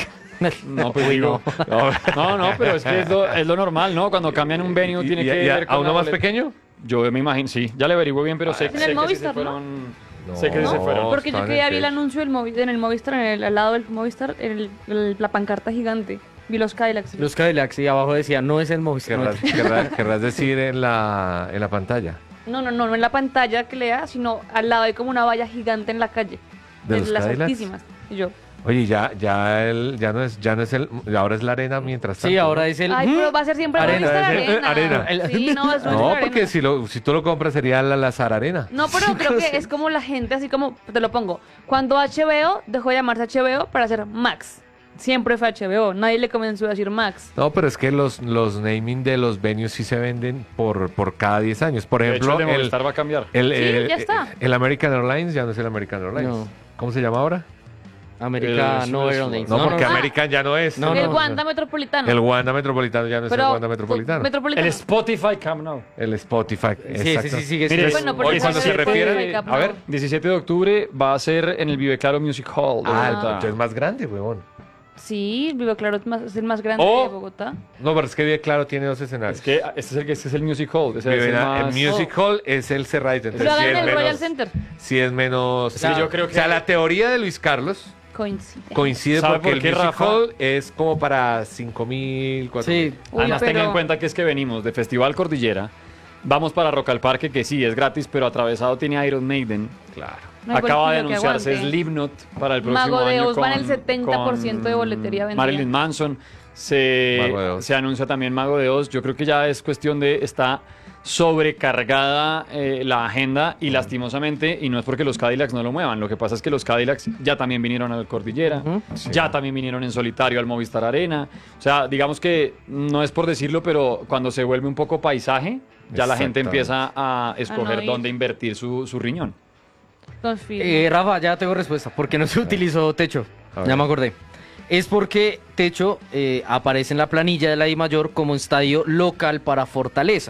No, pues Uy, digo. no. No, pero es que es lo normal, ¿no? Cuando cambian un venue tiene que ver ¿A con uno la más boleta. pequeño? Yo me imagino, sí. Ya le averiguo bien, pero sé, ¿En el sé que sí se Movistar, no? fueron... Sé que sí se No. fueron. Porque yo están que en ya vi el techo. anuncio en el Movistar, al lado del Movistar, la pancarta gigante. Vi los Cadillacs. Los Cadillacs y abajo decía, no es el Movistar. no Querrás decir en la pantalla. No en la pantalla que lea, sino al lado hay como una valla gigante en la calle. ¿De los las Cadillacs? altísimas. Y yo, Oye, ya no es el, ahora es la arena mientras tanto. Sí, ahora ¿no? es el... ay, pero va a ser siempre Arena, Movistar arena. Arena. Arena. Sí, no, eso es No, Arena. porque si tú lo compras sería la Lazar Arena. No, pero creo que es como la gente, así como, te lo pongo, cuando HBO dejó de llamarse HBO para ser Max. Siempre fue HBO, nadie le comenzó a decir Max. No, pero es que los naming de los venues sí se venden por cada 10 años. Por De hecho, ejemplo, el de Movistar va a cambiar. Sí, ya está. el American Airlines ya no es el American Airlines. No. ¿Cómo se llama ahora? América El- no el- Airlines. No, porque no. American ya no es. No, el no. Wanda Metropolitano. El Wanda Metropolitano ya no es el Pero, Wanda Metropolitano. Metropolitano. El Spotify Camp Nou. El Spotify. Sí, exacto. sí, sigue Mire, siendo- Bueno, pero Hoy esa cuando se es el refiere... Spotify Camp A ver. Nou. 17 de octubre va a ser en el Viveclaro Music Hall de Ah, Bogotá. entonces es más grande, huevón. Sí, Vivo Claro es el más grande Oh. de Bogotá. No, pero es que Vive Claro tiene dos escenarios. Es que este es el Music Hall. Ese es Vive el en más... Music Hall es el cerradito. Lo Entonces, hagan sí en es el Royal menos, Center. sí es menos... Sí, yo creo que- O sea, la teoría de Luis Carlos Coincide. coincide ¿Sabe porque por el qué, Music Rafa? Hall es como para 5.000, 4.000. Sí, Uy, Además, tenga en pero- cuenta que es que venimos de Festival Cordillera, vamos para Rock al Parque, que sí, es gratis, pero atravesado tiene Iron Maiden. Claro. No hay Acaba de bolsillo que anunciarse aguante. Slipknot para el próximo Mago de año Oz va en el con- 70% de boletería con vendida. Marilyn Manson. Mago de Oz. Se anuncia también Mago de Oz. Yo creo que ya es cuestión de... Está sobrecargada la agenda y lastimosamente, y no es porque los Cadillacs no lo muevan, lo que pasa es que los Cadillacs ya también vinieron a la Cordillera, ya también vinieron en solitario al Movistar Arena. O sea, digamos que no es por decirlo, pero cuando se vuelve un poco paisaje, ya la gente Exactamente. empieza a escoger ir. dónde invertir su riñón. Confío. Rafa, ya tengo respuesta. ¿Por qué no se utilizó Techo? A ver. Ya me acordé. Es porque Techo aparece en la planilla de la I Mayor como estadio local para Fortaleza.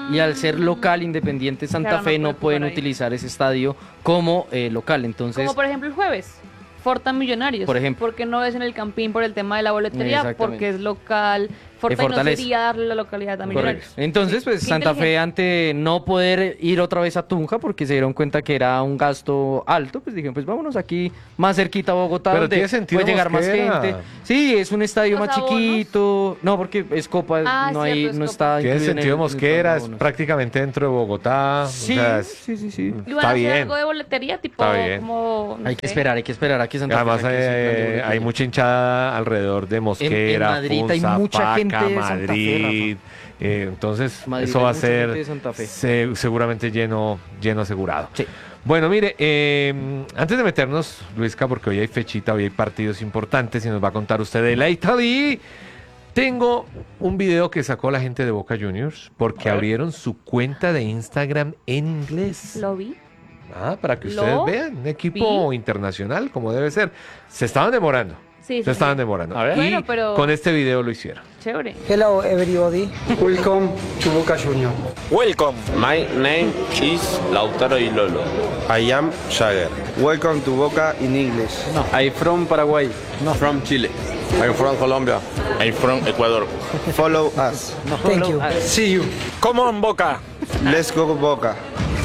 Y al ser local Independiente Santa Claro, no Fe puede no pueden jugar ahí. utilizar ese estadio como local. Entonces, Como por ejemplo el jueves, Forta Millonarios. Por ejemplo. Porque no es en el Campín por el tema de la boletería, Exactamente. porque es local. Forta y no Fortaleza. sería darle la localidad a Millonarios. Entonces, pues Qué Santa Fe, inteligente. ante no poder ir otra vez a Tunja porque se dieron cuenta que era un gasto alto, pues dijeron, pues vámonos aquí más cerquita a Bogotá, Pero donde tiene sentido puede llegar Mosquera. más gente. Sí, es un estadio ¿Los más abonos? chiquito. No, porque es Copa, Ah, no, cierto, hay, es no Copa. está Tiene incluido en sentido el Mosquera, plan de es abonos. prácticamente dentro de Bogotá. Sí, o sea, sí. ¿Y van a está hacer bien. algo de boletería? Tipo, Está bien. como. no Hay que sé. esperar a que Santa Además Fe saque ese plan de hay boletería. mucha hinchada alrededor de Mosquera, Madrid hay Funza, mucha Paca, gente de Santa Fe, Madrid. Entonces Madrid eso hay va a mucha ser gente de Santa Fe. seguramente lleno asegurado. Sí. Bueno, mire, antes de meternos, Luisca, porque hoy hay fechita, hoy hay partidos importantes y nos va a contar usted de la Italia. Tengo un video que sacó la gente de Boca Juniors porque abrieron su cuenta de Instagram en inglés. Lo vi. Para que Lo ustedes vean, un equipo internacional como debe ser. Se estaban demorando. Sí, Se estaban demorando. A ver. Y Bueno, pero- con este video lo hicieron. Chévere. Hello everybody, welcome to Boca Juniors. Welcome. My name is Lautaro Ilolo. I am Jagger. Welcome to Boca in English. I from Paraguay. From Chile. I'm from Colombia. I'm from Ecuador. Follow us. Thank you. See you. Come on, Boca. Let's go Boca.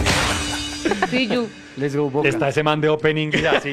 Sí, you. Let's go Boca. Está ese man de opening ya así.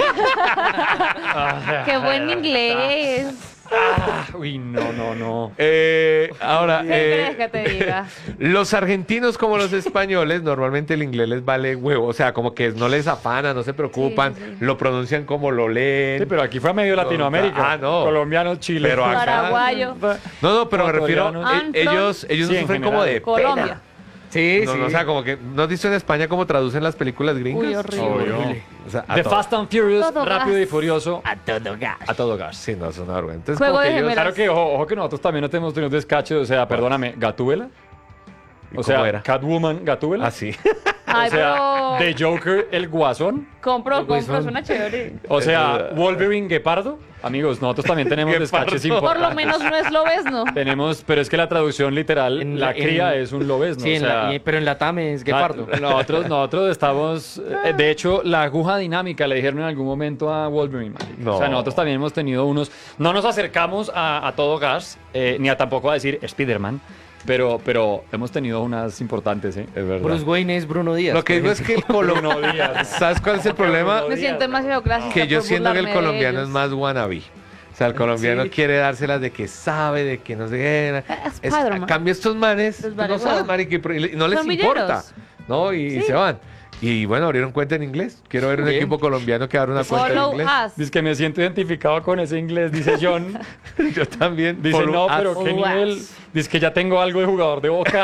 Qué buen inglés. Uy, no. Ahora, ¿Qué crees que te diga? los argentinos como los españoles, normalmente el inglés les vale huevo. O sea, como que no les afana, no se preocupan, Sí. lo pronuncian como lo leen. Sí, pero aquí fue a medio Latinoamérica. Ah, no. Colombianos, Chile. Pero acá- Paraguayo. No, pero me refiero, Ecuatorianos. ellos Sí, no en sufren como general. de Colombia. pena. Sí, No, no, o sea, como que, ¿no has visto en España cómo traducen las películas gringas? Uy, horrible. Obvio. O sea, a The todo. Fast and Furious, Todo rápido gas. y furioso. A todo gas. A todo gas. Sí, no, es una vergüenza. Entonces, Juego como de que ellos- gemelas. Claro que, ojo que nosotros también no tenemos tenido descache. O sea, perdóname, ¿Gatúbela? ¿Y O sea, cómo era? Catwoman, ¿Gatúbela? Ah, sí. Ay, o sea, pero. The Joker, el Guasón. Compro, Pues suena chévere. O sea, Wolverine, Guepardo. Amigos, nosotros también tenemos Guepardo. descaches Por lo importantes. menos no es lobesno. Tenemos, pero es que la traducción literal, En la la- cría en- es un lobesno. Sí, o sea, pero en la TAME es guepardo. Nosotros estamos. De hecho, la aguja dinámica le dijeron en algún momento a Wolverine. marica. No. O sea, nosotros también hemos tenido unos. No nos acercamos a todo gas, ni a tampoco a decir Spider-Man, pero hemos tenido unas importantes, ¿eh? Es verdad. Bruce Wayne es Bruno Díaz. Lo que por digo es que el colombiano. Bruno Díaz. ¿Sabes cuál es el problema? Me siento demasiado clásica. Que yo por siento que el burlarme de colombiano es ellos. más wannabe. O sea, el colombiano Sí. quiere dárselas de que sabe, de que no sé qué. Spider-Man. A cambio, estos manes Les pues, vale no saben, huevo. marica, y no les Son importa. villeros. ¿No? Y se van. Y bueno, abrieron cuenta en inglés. Quiero ver un Bien. equipo colombiano que abra una cuenta en Follow inglés. us. Dice que me siento identificado con ese inglés, dice John. Yo también. Dice, Follow no, us. pero qué Follow nivel. us. Dice que ya tengo algo de jugador de Boca.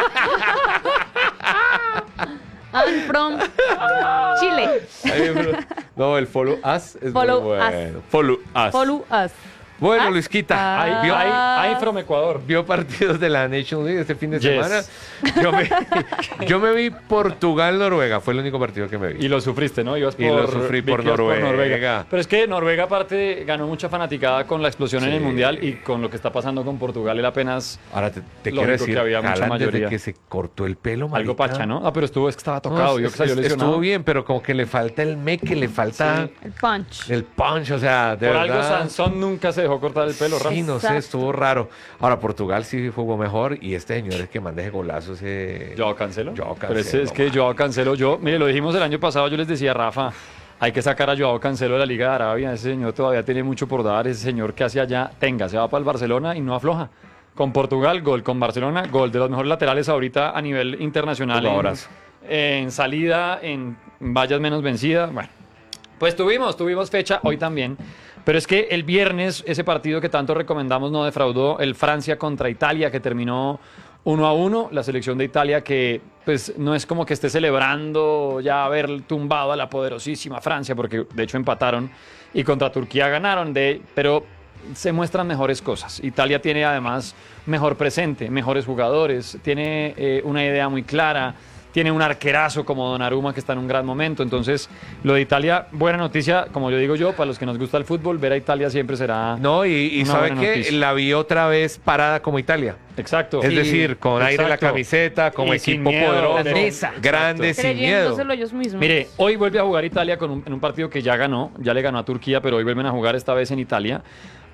I'm from Chile. No, el follow us es Follow muy us. bueno. Follow us. Follow us. Bueno, Us. Luisquita, Ah. Hay from Ecuador. vio partidos de la Nation League este fin de Yes. semana. Yo me vi Portugal-Noruega, fue el único partido que me vi. Y lo sufriste, ¿no? Ibas Y lo sufrí vi por que ibas Noruega. Pero es que Noruega, aparte, ganó mucha fanaticada con la explosión en el Sí. Mundial y con lo que está pasando con Portugal. Él apenas Ahora te Lógico quiero decir, que había mucha Haaland desde mayoría. que se cortó el pelo, algo marica. pacha, ¿no? Ah, pero es que estaba No, tocado. Yo que salió lesionado. estuvo bien, pero como que le falta el que le falta El punch. el punch, o sea, de Por verdad. algo Sansón nunca se dejó cortar el pelo, Rafa. Sí, no sé, Exacto. estuvo raro. Ahora, Portugal sí jugó mejor y este señor es que manda ese golazo. Joao Cancelo. Joao Pero es Cancelo, que Joao Cancelo, mire, lo dijimos el año pasado, yo les decía a Rafa, hay que sacar a Joao Cancelo de la Liga de Arabia, ese señor todavía tiene mucho por dar, ese señor que hace allá, se va para el Barcelona y no afloja. Con Portugal, gol, con Barcelona, gol, de los mejores laterales ahorita a nivel internacional. Jugadorazo. En salida, en vallas menos vencida, bueno. Pues tuvimos fecha hoy también. Pero es que el viernes, ese partido que tanto recomendamos no defraudó, el Francia contra Italia, que terminó 1-1. La selección de Italia que pues no es como que esté celebrando ya haber tumbado a la poderosísima Francia, porque de hecho empataron y contra Turquía ganaron, pero se muestran mejores cosas. Italia tiene además mejor presente, mejores jugadores, tiene una idea muy clara, tiene un arquerazo como Donnarumma que está en un gran momento. Entonces, lo de Italia, buena noticia, como yo digo yo, para los que nos gusta el fútbol, ver a Italia siempre será No, y una ¿sabe buena qué? noticia. La vi otra vez parada como Italia. Exacto. Es decir, con aire en la Exacto. camiseta, como Y sin equipo miedo, poderoso, grandeza. grande, sin miedo. Creyéndoselo ellos mismos. Mire, hoy vuelve a jugar Italia en un partido que ya ganó, ya le ganó a Turquía, pero hoy vuelven a jugar esta vez en Italia.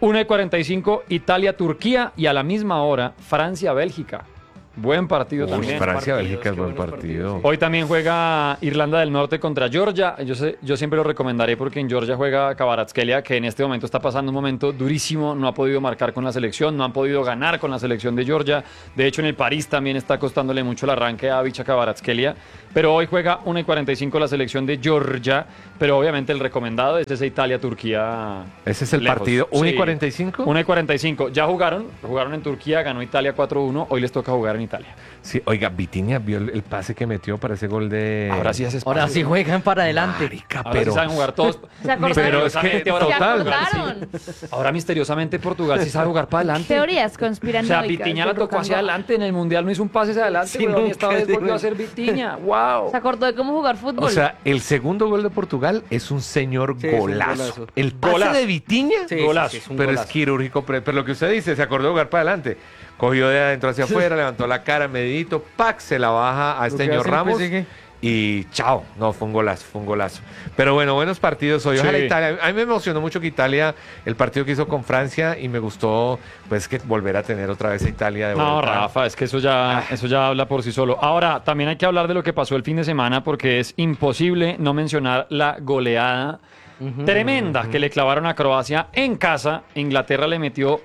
1:45, Italia-Turquía y a la misma hora, Francia-Bélgica. Buen partido Uy, también. Francia-Bélgica es qué buen buenos partido. partidos, Hoy también juega Irlanda del Norte contra Georgia. Yo siempre lo recomendaré porque en Georgia juega Kvaratskhelia, que en este momento está pasando un momento durísimo. No ha podido marcar con la selección, no han podido ganar con la selección de Georgia. De hecho, en el París también está costándole mucho el arranque a Vicha Kvaratskhelia. Pero hoy juega 1:45 la selección de Georgia. Pero obviamente el recomendado es ese Italia-Turquía. Ese es el lejos. partido. Sí. 1:45. 1:45. Ya jugaron en Turquía, ganó Italia 4-1. Hoy les toca jugar en Italia. Sí, oiga, Vitinha vio el pase que metió para ese gol de. Ahora sí hace Ahora sí juegan para adelante. Marica, Ahora pero. sí saben jugar todos. ¿Se acordaron? Pero es que Misteriosamente ahora ¿Se total. Portugal, sí. acordaron? Ahora misteriosamente Portugal sí sabe jugar para adelante. Teorías O conspiranoicas. sea, Vitinha la de tocó hacia Rucanga. adelante. En el Mundial no hizo un pase hacia adelante. Sí, weón, y esta nunca, vez sí, volvió a weón. ser Vitinha. ¡Wow! Se acordó de cómo jugar fútbol. O sea, el segundo gol de Portugal es un señor Sí, es un golazo. golazo. El pase Golazo. de Vitinha, Sí, Golazo. sí, es un pero es golazo. quirúrgico. Pero lo que usted dice, se acordó de jugar para adelante. Cogió de adentro hacia afuera, levantó la cara, medidito, ¡pac! Se la baja a este que señor hace el Ramos. PSG. Y chao. No, fue un golazo, fue un golazo. Pero bueno, buenos partidos hoy. Ojalá Sí. Italia. A mí me emocionó mucho que Italia, el partido que hizo con Francia, y me gustó, pues, que volver a tener otra vez a Italia de No, vuelta. Rafa, es que eso ya habla por sí solo. Ahora, también hay que hablar de lo que pasó el fin de semana porque es imposible no mencionar la goleada tremenda que le clavaron a Croacia en casa. Inglaterra le metió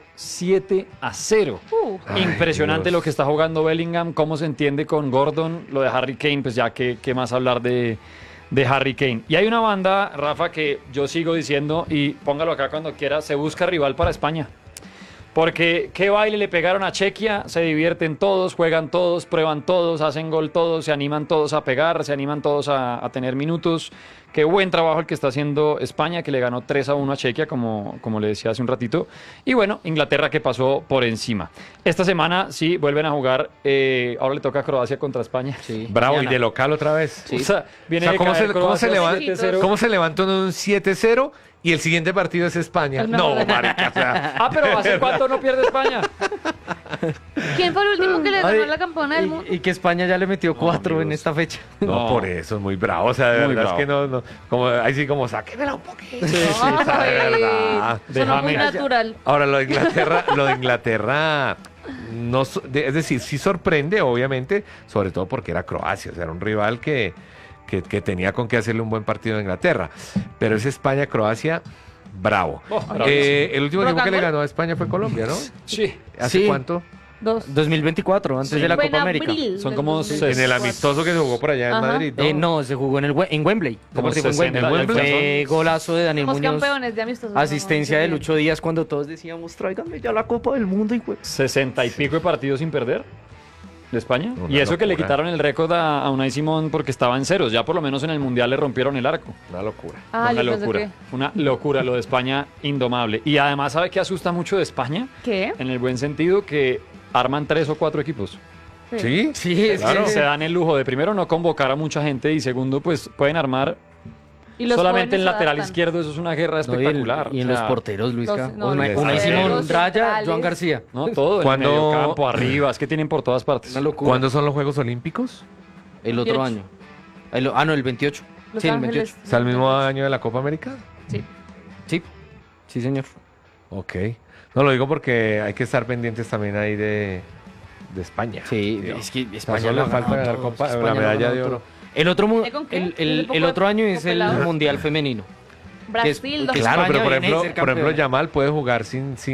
7-0. Impresionante Dios. lo que está jugando Bellingham, cómo se entiende con Gordon, lo de Harry Kane, pues ya qué más hablar de Harry Kane. Y hay una banda, Rafa, que yo sigo diciendo, y póngalo acá cuando quiera, se busca rival para España. Porque qué baile le pegaron a Chequia, se divierten todos, juegan todos, prueban todos, hacen gol todos, se animan todos a pegar, se animan todos a tener minutos. Qué buen trabajo el que está haciendo España, que le ganó 3-1 a Chequia, como le decía hace un ratito. Y bueno, Inglaterra que pasó por encima. Esta semana sí vuelven a jugar, ahora le toca a Croacia contra España. Sí. Bravo, y Mañana. de local otra vez. O sea, viene O sea, de ¿cómo caer Croacia levanta- 7-0. ¿Cómo se levantó en un 7-0 y el siguiente partido es España? El No, mejor. marica, o sea, Ah, pero ¿hace cuánto no pierde España? ¿Quién fue el último que le ganó Ay, a la campeona del mundo? y que España ya le metió 4 en amigos. esta fecha. no, No. por eso es muy bravo. O sea, de Muy verdad es que bravo. no, como, ahí sí como sáquenmela un poquito. Sí, sí. O sea, de verdad. Sonó muy Déjame. natural. Ahora, lo de Inglaterra, no, es decir, sí sorprende, obviamente, sobre todo porque era Croacia, o sea, era un rival que tenía con qué hacerle un buen partido a Inglaterra. Pero es España-Croacia, bravo. Oh, bravísimo. El último equipo que le ¿Rocangol? ganó a España fue Colombia, ¿no? Sí. ¿Hace Sí. cuánto? 2024, antes de la Fue en Copa América. abril Son del como 2024. En el amistoso que se jugó por allá en Ajá. Madrid, ¿no? No, se jugó en Wembley. Como Ese partido fue 60, en Wembley. el Fue golazo de Daniel Somos Muñoz. campeones de amistosos. Asistencia ¿no? de Lucho Díaz cuando todos decíamos, tráiganme ya la Copa del Mundo. Y 60 y pico de partidos sin perder de España. Una Y eso que le locura. quitaron el récord a Unai Simón porque estaba en ceros. Ya por lo menos en el Mundial le rompieron el arco. Una locura. Ah, Una yo pensé locura. Una locura lo de España, indomable. Y además, ¿sabe qué asusta mucho de España? ¿Qué? En el buen sentido que arman 3 o 4 equipos. ¿Sí? Sí, es Claro. que Se dan el lujo de primero no convocar a mucha gente y segundo pues pueden armar Y los solamente jóvenes el lateral adaptan. izquierdo. Eso es una guerra No, espectacular. y en O sea, los porteros, Luisca. los- no, Unai los Simón, porteros, Raya, centrales. Joan García. No, todo, en el Cuando- medio campo, arriba, es que tienen por todas partes. Una locura. ¿Cuándo son los Juegos Olímpicos? El otro 28. año. No, el 28. Los Sí, el Ángeles. 28. ¿Es el mismo año de la Copa América? Sí. Sí, señor. Ok. No lo digo porque hay que estar pendientes también ahí de España. Sí, Dios. es que Solo España le lo ha falta ganado ganar todo, Copa- España la lo ha medalla ganado de oro. todo. El otro, ¿Y con qué? ¿Desde el poco otro año de es el pelado? Mundial Femenino. Brasil, que dos- Claro, España pero por viene de ejemplo, ser por ejemplo, campeona. Yamal puede jugar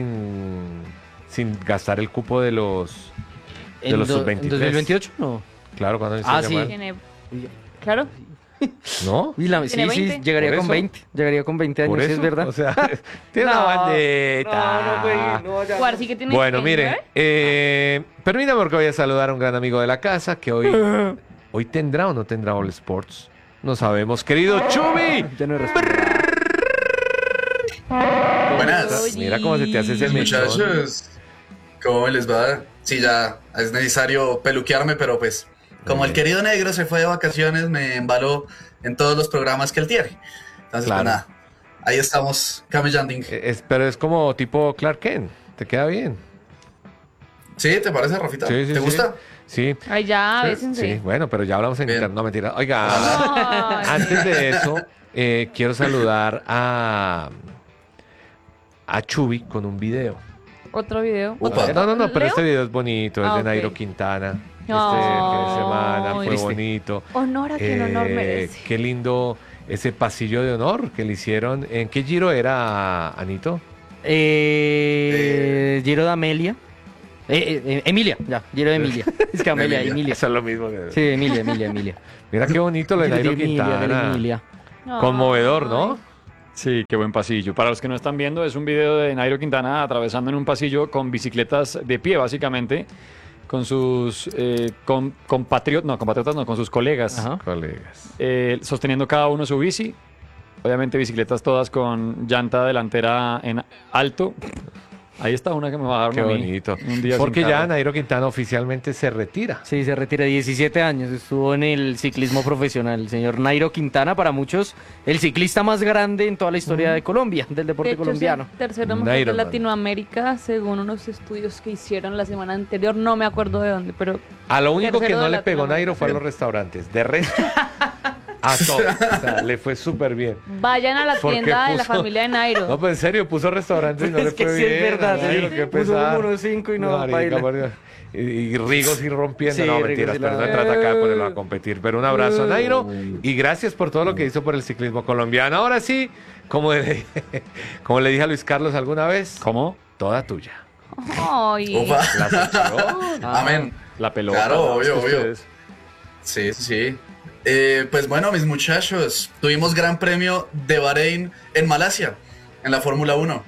sin gastar el cupo de los En los do- sub-23. ¿En 2028? No. Claro, cuando dice Ah, sí. Yamal. Tiene... Claro. ¿No? Sí, ¿Tiene 20? llegaría Por con eso. 20. Llegaría con 20 años, Por sí, eso, es verdad. o sea, tiene una bandeta. Cuarzi que tiene Bueno, 19. mire, permítame porque voy a saludar a un gran amigo de la casa que hoy tendrá o no tendrá All Sports. No sabemos. Querido Chumi, Ya no respondo. Buenas, mira cómo se te hace ese mechón. muchachos. ¿Cómo les va? Sí, ya es necesario peluquearme, pero pues como el querido negro se fue de vacaciones, me embaló en todos los programas que él tiene. Entonces, Claro. pues nada, ahí estamos camellando. Pero es como tipo Clark Kent. ¿Te queda bien? ¿Sí? ¿Te parece, Rafita? Sí, sí, ¿Te sí. gusta? Sí. Ay, ya, Sí, bésense. sí, bueno, pero ya hablamos en Bien. internet. No, mentira. Oiga, Ay. antes de eso, quiero saludar a Chubi con un video. Otro video. Upa. No, pero ¿Leo? este video es bonito, es Ah, de ok. Nairo Quintana. Este Ay. fin de semana fue Triste. bonito. Honor a quien honor merece. Qué lindo ese pasillo de honor que le hicieron. ¿En qué giro era, Anito? Giro de Amelia. Emilia, ya, Giro de Emilia. Es que Amelia, Emilia. Eso es lo mismo. Sí, Emilia. Mira qué bonito lo de Giro Nairo Emilia, de Quintana. Emilia. Conmovedor, ¿no? Sí, qué buen pasillo. Para los que no están viendo, es un video de Nairo Quintana atravesando en un pasillo con bicicletas de pie, básicamente, con sus compatriotas, con sus colegas, Ajá. Colegas. sosteniendo cada uno su bici. Obviamente bicicletas todas con llanta delantera en alto. Ahí está una que me va a dar Qué a mí bonito. un día Porque sin ya carro. Nairo Quintana oficialmente se retira. Sí, se retira 17 años, estuvo en el ciclismo profesional. El señor Nairo Quintana, para muchos, el ciclista más grande en toda la historia de Colombia, del De deporte hecho, colombiano. es el tercero mejor Nairo, de man. Latinoamérica, según unos estudios que hicieron la semana anterior. No me acuerdo de dónde, pero A lo único que Tercero no de le pegó Latinoamérica. Nairo fue a los restaurantes. De resto, a todo. O sea, le fue súper bien. vayan a la Porque tienda de la puso- familia de Nairo. No, pues en serio, puso restaurantes y no Es le que fue sí es bien. verdad, a Nairo, sí. qué Puso pesar. como unos 5 y no Marica, baila. marica. Y Rigos y rompiendo. Sí, No, Rigos mentiras, y pero no la- trata acá de ponerlo a competir. Pero un abrazo a Nairo y gracias por todo lo que hizo por el ciclismo colombiano. Ahora sí, como le, como le dije a Luis Carlos alguna vez, ¿Cómo? toda tuya. Ay. Upa. La sección. Amén. La pelota. Claro, ¿no? obvio, Es que obvio. ustedes- Sí, sí, sí. Pues bueno, mis muchachos, tuvimos Gran Premio de Bahrein en Malasia, en la Fórmula 1.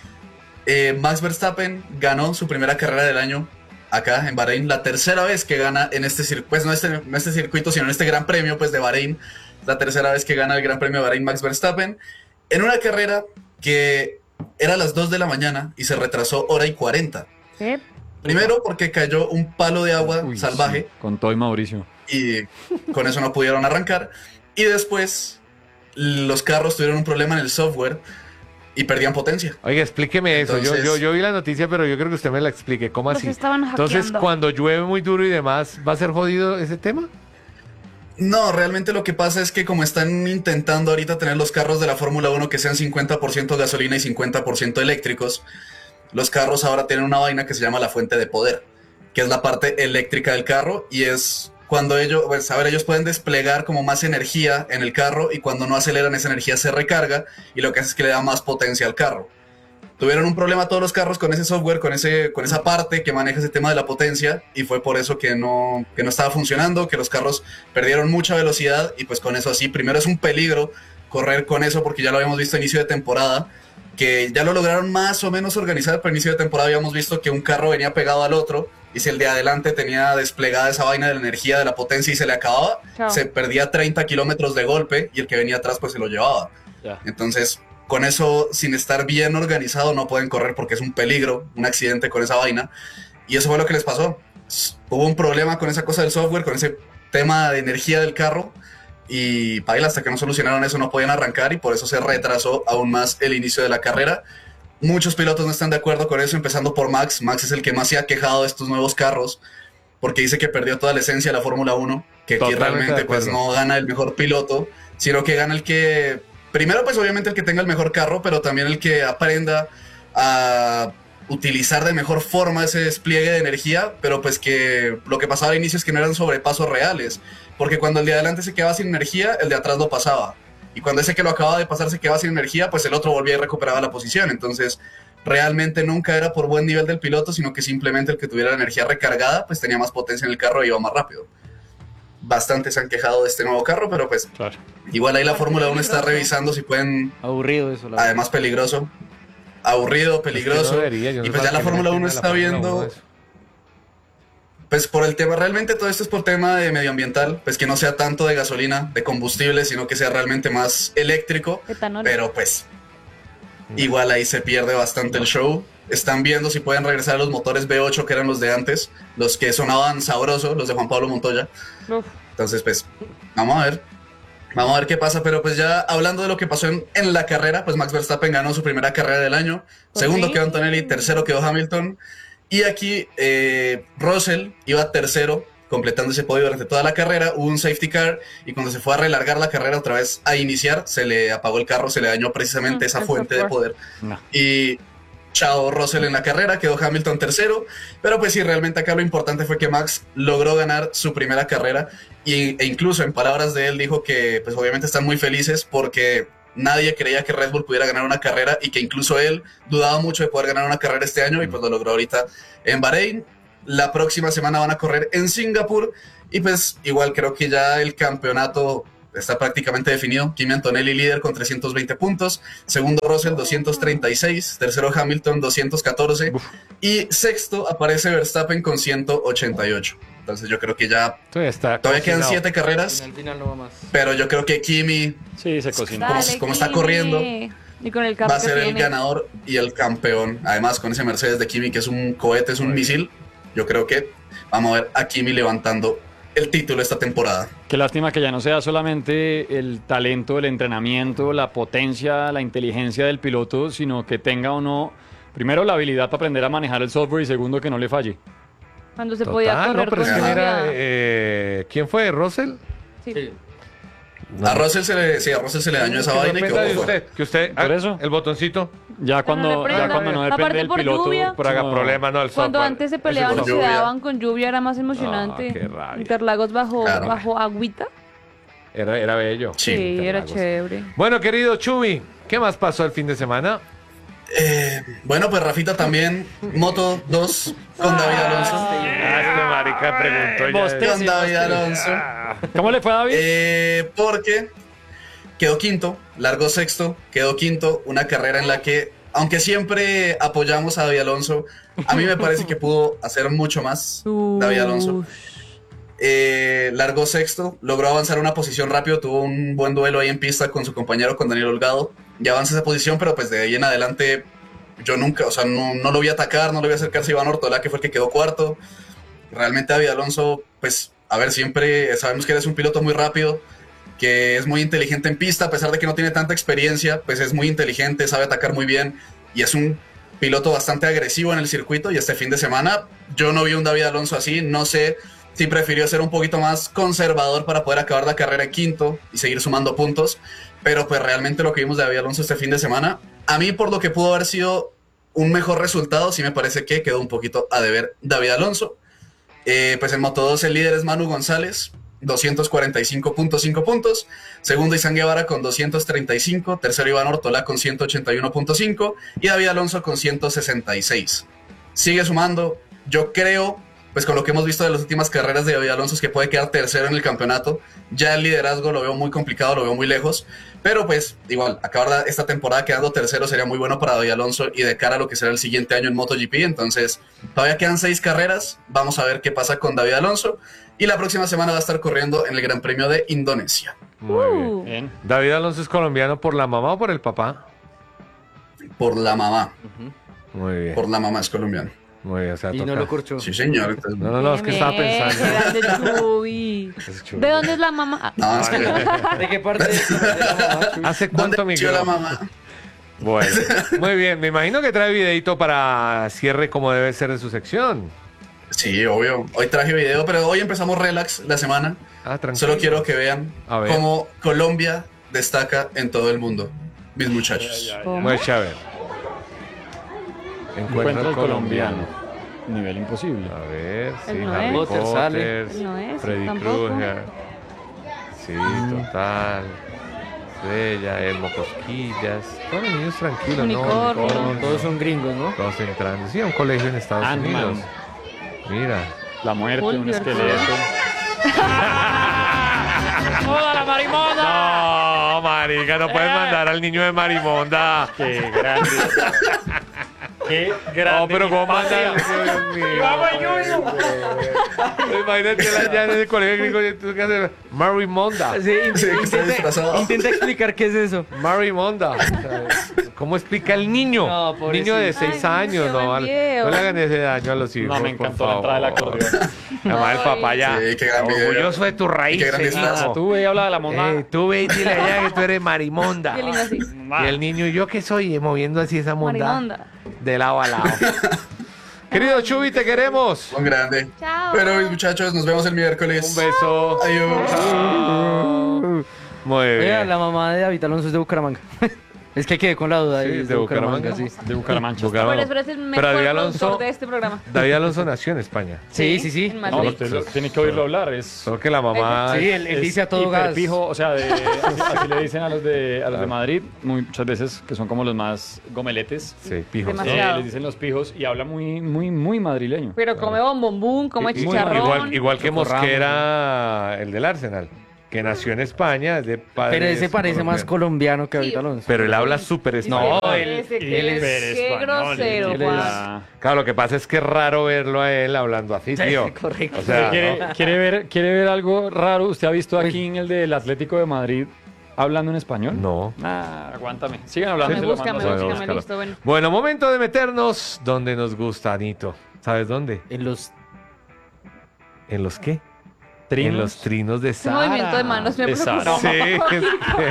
Max Verstappen ganó su primera carrera del año acá en Bahrein, la tercera vez que gana en este circuito, pues no este circuito, sino en este Gran Premio pues de Bahrein, la tercera vez que gana el Gran Premio de Bahrein Max Verstappen, en una carrera que era a las 2 de la mañana y se retrasó hora y 40. ¿Eh? Primero porque cayó un palo de agua Uy, salvaje. sí, con todo y Mauricio. Y con eso no pudieron arrancar. Y después los carros tuvieron un problema en el software y perdían potencia. Oiga, explíqueme eso. Entonces- Yo vi la noticia, pero yo creo que usted me la explique. ¿Cómo Los así? estaban Entonces, hackeando. cuando llueve muy duro y demás, ¿va a ser jodido ese tema? No, realmente lo que pasa es que como están intentando ahorita tener los carros de la Fórmula 1 que sean 50% gasolina y 50% eléctricos, los carros ahora tienen una vaina que se llama la fuente de poder, que es la parte eléctrica del carro y es cuando ellos, pues, a ver, ellos pueden desplegar como más energía en el carro y cuando no aceleran esa energía se recarga y lo que hace es que le da más potencia al carro. Tuvieron un problema todos los carros con ese software, con esa parte que maneja ese tema de la potencia y fue por eso que no estaba funcionando, que los carros perdieron mucha velocidad y pues con eso así, primero es un peligro correr con eso porque ya lo habíamos visto a inicio de temporada, que ya lo lograron más o menos organizar, pero a inicio de temporada habíamos visto que un carro venía pegado al otro y si el de adelante tenía desplegada esa vaina de la energía, de la potencia y se le acababa, Chao. se perdía 30 kilómetros de golpe y el que venía atrás pues se lo llevaba. Ya. Entonces, con eso, sin estar bien organizado, no pueden correr porque es un peligro, un accidente con esa vaina. Y eso fue lo que les pasó. Hubo un problema con esa cosa del software, con ese tema de energía del carro. Y paila, hasta que no solucionaron eso no podían arrancar y por eso se retrasó aún más el inicio de la carrera. Muchos pilotos no están de acuerdo con eso, empezando por Max. Max es el que más se ha quejado de estos nuevos carros porque dice que perdió toda la esencia de la Fórmula 1, que aquí Totalmente realmente de pues acuerdo. no gana el mejor piloto, sino que gana el que, primero pues obviamente el que tenga el mejor carro, pero también el que aprenda a utilizar de mejor forma ese despliegue de energía, pero pues que lo que pasaba al inicio es que no eran sobrepasos reales, porque cuando el de adelante se quedaba sin energía, el de atrás lo pasaba, y cuando ese que lo acababa de pasar se quedaba sin energía, pues el otro volvía y recuperaba la posición, entonces realmente nunca era por buen nivel del piloto, sino que simplemente el que tuviera la energía recargada, pues tenía más potencia en el carro y iba más rápido. Bastante se han quejado de este nuevo carro, pero pues Claro. igual ahí la Porque Fórmula 1 está peligroso. revisando si pueden, Aburrido eso, la verdad. además peligroso, aburrido, peligroso, Es que no debería, yo no y sé pues ya para la qué Fórmula meten 1 a la está Fórmula 1 viendo, eso. pues por el tema, realmente todo esto es por tema de medioambiental, pues que no sea tanto de gasolina, de combustible, sino que sea realmente más eléctrico, Etanol. pero pues igual ahí se pierde bastante el show están viendo si pueden regresar a los motores V8 que eran los de antes, los que sonaban sabroso, los de Juan Pablo Montoya. Uf. Entonces, pues, vamos a ver qué pasa, pero pues ya hablando de lo que pasó en la carrera, pues Max Verstappen ganó su primera carrera del año, segundo quedó Antonelli, tercero quedó Hamilton, y aquí Russell iba tercero, completando ese podio durante toda la carrera. Hubo un safety car y cuando se fue a relargar la carrera otra vez a iniciar, se le apagó el carro, se le dañó precisamente esa fuente de poder. No. Y chao Russell en la carrera, quedó Hamilton tercero, pero pues sí, realmente acá lo importante fue que Max logró ganar su primera carrera e incluso en palabras de él dijo que pues obviamente están muy felices porque nadie creía que Red Bull pudiera ganar una carrera y que incluso él dudaba mucho de poder ganar una carrera este año y pues lo logró ahorita en Bahrein. La próxima semana van a correr en Singapur y pues igual creo que ya el campeonato está prácticamente definido. Kimi Antonelli líder con 320 puntos, segundo Russell 236, tercero Hamilton 214 y sexto aparece Verstappen con 188. Entonces yo creo que ya todavía quedan 7 carreras, Al final no va más. pero yo creo que Kimi, Sí, se cocinó. como está corriendo, y con el carro va a que ser el tiene. ganador y el campeón. Además con ese Mercedes de Kimi que es un cohete, es un misil, yo creo que vamos a ver a Kimi levantando el título esta temporada. Qué lástima que ya no sea solamente el talento, el entrenamiento, la potencia, la inteligencia del piloto, sino que tenga o no, primero, la habilidad para aprender a manejar el software y segundo, que no le falle. Cuando se podía correr no, pero con es que mira, lluvia. ¿quién fue? ¿Russell? Sí. A Russell se le dañó esa Que no vaina y dependa de quedó usted, que usted, Por eso. el botoncito, Ya cuando no depende Aparte del por piloto, lluvia. por haga no. problema, no el software. Cuando antes se peleaban y por se lluvia. daban con lluvia era más emocionante. qué rabia. Interlagos Claro. bajo agüita. Era bello. Sí, era Interlagos. chévere. Bueno, querido Chubi, ¿qué más pasó el fin de semana? Bueno, pues Rafita también, Moto 2 con David Alonso. Este marica preguntó ya. Con David Alonso. ¿Cómo le fue a David? Porque quedó quinto, largó sexto, quedó quinto, una carrera en la que, aunque siempre apoyamos a David Alonso, a mí me parece que pudo hacer mucho más David Alonso. Largó sexto, logró avanzar una posición rápido, tuvo un buen duelo ahí en pista con su compañero, con Daniel Holgado, ya avanza esa posición, pero pues de ahí en adelante yo nunca, o sea, no lo vi atacar, no lo vi acercarse a Iván Ortolá, que fue el que quedó cuarto. Realmente David Alonso, pues, a ver, siempre sabemos que eres un piloto muy rápido, que es muy inteligente en pista, a pesar de que no tiene tanta experiencia, pues es muy inteligente, sabe atacar muy bien, y es un piloto bastante agresivo en el circuito, y este fin de semana yo no vi un David Alonso así, no sé si prefirió ser un poquito más conservador para poder acabar la carrera en quinto y seguir sumando puntos, pero pues realmente lo que vimos de David Alonso este fin de semana, a mí por lo que pudo haber sido un mejor resultado, sí me parece que quedó un poquito a deber David Alonso. Pues en Moto 2 el líder es Manu González, 245.5 puntos, segundo Izan Guevara con 235, tercero Iván Ortolá con 181.5 y David Alonso con 166. Sigue sumando, yo creo, pues con lo que hemos visto de las últimas carreras de David Alonso es que puede quedar tercero en el campeonato, ya el liderazgo lo veo muy complicado, lo veo muy lejos, pero pues igual, acabar esta temporada quedando tercero sería muy bueno para David Alonso y de cara a lo que será el siguiente año en MotoGP, entonces todavía quedan 6 carreras, vamos a ver qué pasa con David Alonso y la próxima semana va a estar corriendo en el Gran Premio de Indonesia. Muy bien. Bien. ¿David Alonso es colombiano por la mamá o por el papá? Por la mamá, Muy bien. por la mamá es colombiano. Muy bien, o sea, Y toca. no lo corchó. Sí, señor. Entonces, No, es que estaba Bien, pensando. grande Chubi. Es chulo. ¿De dónde es la mamá? Ah, no, es que... ¿De qué parte de la mamá, Chuy? ¿Hace cuánto ¿Dónde nació migró? la mamá? Bueno, muy bien. Me imagino que trae videito para cierre como debe ser de su sección. Sí, obvio. Hoy traje video, pero hoy empezamos relax la semana. Ah, tranquilo. Solo quiero que vean A ver. cómo Colombia destaca en todo el mundo. Mis muchachos. ¿cómo? Muy chévere. Encuentra el colombiano. Nivel imposible. A ver, sí, Él no Harry es. Potter sale. Potter, Él no es, Freddy tampoco. Krueger. Sí, total. Estrella, Elmo Cosquillas. Todos los niños tranquilos, Unicornio. ¿no? Todos son gringos, ¿no? Todos entrando. Sí, a un colegio en Estados Ant-Man. Unidos. Mira. La muerte, un Fulvio, esqueleto. ¡Hola, la marimonda! No, marica, no puedes mandar al niño de Marimonda. ¡Qué grande! Qué grande. No, pero mi ¿cómo patria. mandan? ¡Vamos, Junior! Imagínate allá en el colegio gringo, ¿tú qué haces? Marimonda. Sí, Sí, que está disfrazado. intenta explicar qué es eso. Marimonda. O sea, ¿cómo explica el niño? No, pobrecito. Niño de 6 Ay, años, qué no, buen vale. video. No le hagan ese daño a los hijos. No, me por encantó la entrada del favor. acordeón. Además, el papá ya. Sí, qué gran video. Orgulloso de tus qué gran raíces, disfraz. hijo. Tú ve, habla de la monda. Tú ve y dile allá que tú eres marimonda. Qué lindo así. Y el niño, ¿yo qué soy? Moviendo así esa monda. Marimonda. De lado a lado. Querido Chubi, te queremos. Un grande. Chao. Pero mis muchachos, nos vemos el miércoles. Un beso. Adiós. Muy bien. Oiga, la mamá de David Alonso es de Bucaramanga. Es que quedé con la duda. Sí, es de Bucaramanga. sí. De Bucaramanga. Bucaramanga. Por eso eres el Pero mejor David productor Alonso, de este programa. David Alonso nació en España. Sí, sí, sí. En No, Madrid. usted tiene que oírlo hablar. Es Solo que la mamá. Sí, él dice a todo gas. hiperpijo, o sea, así le dicen a los de Madrid, muchas veces, que son como los más gomeletes. Sí, pijos. Demasiado. Les dicen los pijos y habla muy madrileño. Pero come bombombún, come Muy- chicharrón. igual que Chocorramo. Mosquera, el del Arsenal, que nació en España, es de padres Pero ese parece más colombianos. colombiano que David Sí. Alonso. Pero él habla súper español. No, Ese que él es qué grosero, él es- Juan. Claro, lo que pasa es que es raro verlo a él hablando así, tío. Correcto. O sea, ¿Quiere ver algo raro? ¿Usted ha visto aquí en el del Atlético de Madrid hablando en español? no. Aguántame. Sigan hablando. y se lo mando a hacer. Bueno, búscame, búscalo. listo, bueno. Bueno, momento de meternos donde nos gusta, Anito. ¿Sabes dónde? En los... ¿En los qué? Trinos. En los trinos de Ese Sara. movimiento de manos me De preocupa. Sara. Sí.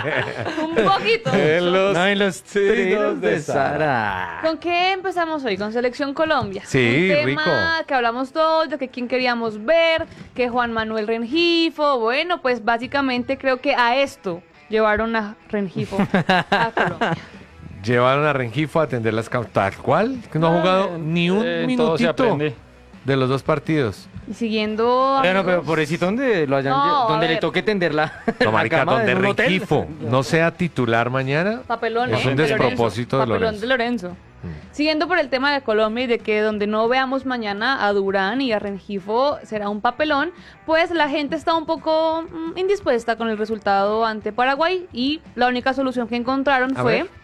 Un poquito. En los No, en los trinos de Sara. ¿Con qué empezamos hoy? Con Selección Colombia. Sí, un tema rico. que hablamos todos, de que quién queríamos ver, que Juan Manuel Rengifo. Bueno, pues básicamente creo que a esto llevaron a Rengifo a Colombia. Llevaron a Rengifo a atender las causas. Tal cual, que no ha jugado ni un Todo se minutito aprende. de los dos partidos. Y siguiendo... Bueno, pero amigos, pobrecito donde lo hayan No, donde a le ver. toque tender la, No, la marica, cama donde en un hotel. Rengifo no sea titular mañana. Papelón, Es un de despropósito de Papelón Lorenzo. de Lorenzo. Siguiendo por el tema de Colombia y de que donde no veamos mañana a Durán y a Rengifo será un papelón, pues la gente está un poco indispuesta con el resultado ante Paraguay y la única solución que encontraron A fue ver.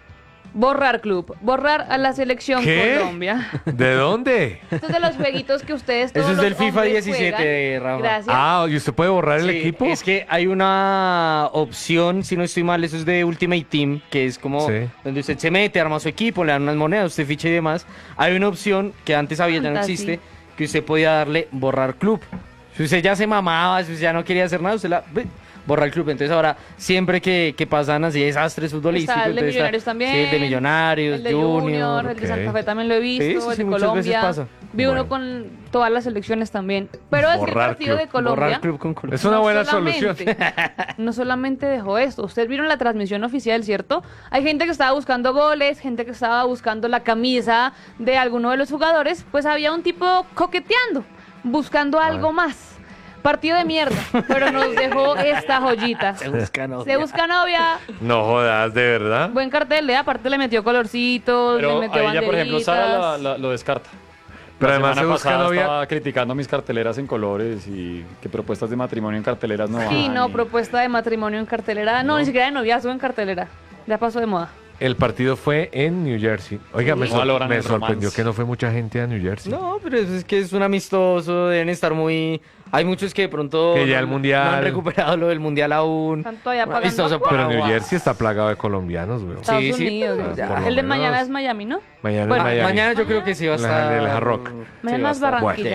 borrar club, borrar a la selección ¿Qué? Colombia. ¿De dónde? Estos de los jueguitos que ustedes Eso todos es del los FIFA hombres 17, juegan. Rafa. Gracias. Ah, ¿y usted puede borrar el Sí, equipo? Es que hay una opción, si no estoy mal, eso es de Ultimate Team, que es como Sí. donde usted se mete, arma su equipo, le dan unas monedas, usted ficha y demás. Hay una opción que antes había, ya no Fantasy. existe, que usted podía darle borrar club. Si usted ya se mamaba, si usted ya no quería hacer nada, usted borra el club. Entonces ahora, siempre que pasan así desastres futbolísticos... Está el de entonces Millonarios también. Sí, el de Millonarios, El de Junior, el de ok. Santa Fe también lo he visto, Sí, sí, el sí, de muchas veces Colombia. pasa. Vi Bueno. uno con todas las selecciones también. Pero es que el Borrar partido club. de Colombia Borrar club con club. Es una no buena solamente- solución. no solamente dejó esto. Ustedes vieron la transmisión oficial, ¿cierto? Hay gente que estaba buscando goles, gente que estaba buscando la camisa de alguno de los jugadores. Pues había un tipo coqueteando, buscando algo más. Partido de mierda, pero nos dejó esta joyita. Se busca novia. Se busca novia. No jodas, ¿de verdad? Buen cartel, aparte le metió colorcitos, Pero le metió ahí ya, por ejemplo, Sara banderitas. lo descarta. Pero La además semana se busca pasada novia. estaba criticando mis carteleras en colores y que propuestas de matrimonio en carteleras no van. Sí, no, y- propuesta de matrimonio en cartelera. No, ni siquiera de noviazgo en cartelera. Ya pasó de moda. El partido fue en New Jersey. Oiga, me, No valoran me el sorprendió romance. que no fue mucha gente a New Jersey. No, pero es que es un amistoso, deben estar muy... Hay muchos que de pronto Que ya no- el Mundial- no han recuperado lo del mundial aún. Están todavía Un pagando amistoso por Pero New Paraguay. Jersey está plagado de colombianos, güey. Estados Sí, sí, Unidos. pero ya, por El lo de mañana menos. es Miami, ¿no? Mañana Bueno, en Miami. Mañana yo creo que sí va a En estar... el Hard Rock. Mañana es va a estar. Barranquilla.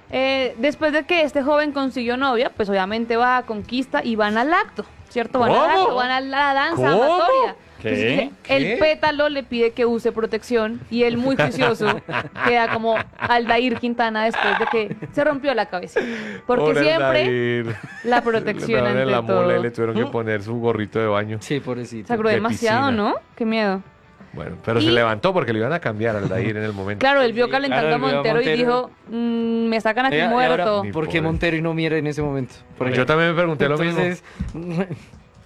Después de que este joven consiguió novia, pues obviamente va a conquista y van al acto, ¿cierto? Van al ¿Cómo? acto, van a la danza ¿Cómo? amatoria. ¿Qué? Entonces, ¿Qué? el pétalo le pide que use protección y él muy juicioso queda como Aldair Quintana después de que se rompió la cabeza. Porque Pobre siempre Aldair. la protección Le daban en la ante mula y todo. le tuvieron que poner su gorrito de baño. Sí, pobrecito. Se agró de demasiado, piscina. ¿no? Qué miedo. Bueno, pero Y- se levantó porque le iban a cambiar al Aldair en el momento. Claro, él vio Sí, calentando claro, a él vio a Montero y Montero. dijo, me sacan aquí Y muerto. ahora, Ni ¿por qué pobre. Montero y no Miera en ese momento? Porque Yo también me pregunté lo mismo. entonces,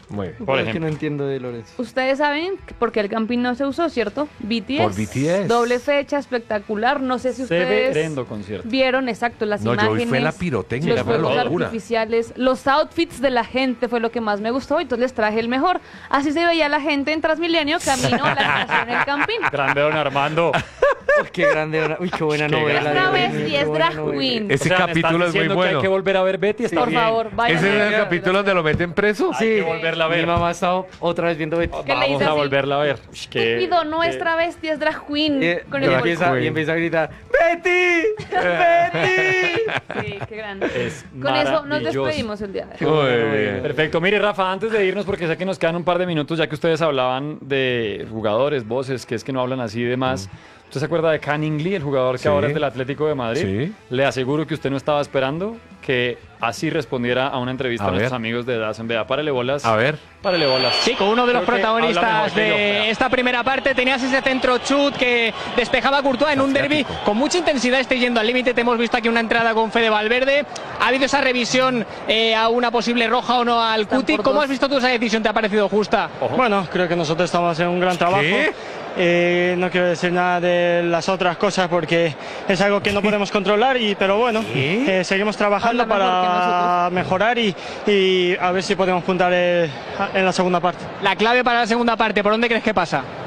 Muy bien. Por Es que ejemplo. no entiendo de Lorenzo. Ustedes saben por qué el Campín no se usó, ¿cierto? BTS. Por BTS. Doble fecha, espectacular. No sé si ustedes Severendo concierto. vieron exacto las No, yo imágenes. vi fue la pirotecnia, los fue una fuegos locura. artificiales, los outfits de la gente fue lo que más me gustó. Entonces les traje el mejor. Así se veía la gente en Transmilenio camino a la estación El Campín. Grande don Armando. Uy, qué grande. Uy, qué buena Qué novela. Es grande. Dios mío, travesti, qué es buena drag novela. queen. Ese O sea, ¿me capítulo están es muy diciendo que hay bueno. que volver a ver Betty? Está Por bien. favor, vayan. ¿Ese a es el ver. capítulo donde lo meten preso? Hay que volverla a ver. Mi mamá ha estado otra vez viendo Betty. ¿Qué le Vamos dice a así? volverla a ver. Estúpido, no es travesti, es drag queen. Con el Y empieza a gritar, ¡Betty! ¡Betty! Sí, qué grande. Es Con eso nos maravilloso. despedimos el día de hoy. Muy bien. Perfecto. Mire, Rafa, antes de irnos, porque sé que nos quedan un par de minutos, ya que ustedes hablaban de jugadores, voces, que es que no hablan así y demás. ¿Usted se acuerda de Canning Lee, el jugador que Sí. ahora es del Atlético de Madrid? Sí. Le aseguro que usted no estaba esperando que así respondiera a una entrevista A a, nuestros ver. amigos de DAZN. Vea, párele bolas. A ver. Párele bolas. Sí, con uno de los Creo que habla protagonistas mejor que yo. de Vea. esta primera parte. Tenías ese centro chut que despejaba a Courtois en un derbi con mucha intensidad. Estoy yendo al límite. Te hemos visto aquí una entrada con Fede Valverde. Ha habido esa revisión a una posible roja o no al Están Cuti. por ¿Cómo dos. has visto tú esa decisión? ¿Te ha parecido justa? Bueno, creo que nosotros estamos haciendo un gran trabajo. No quiero decir nada de las otras cosas porque es algo que no podemos controlar, pero bueno, seguimos trabajando Habla mejor que para nosotros. mejorar y a ver si podemos puntar en la segunda parte. La clave para la segunda parte, ¿por dónde crees que pasa?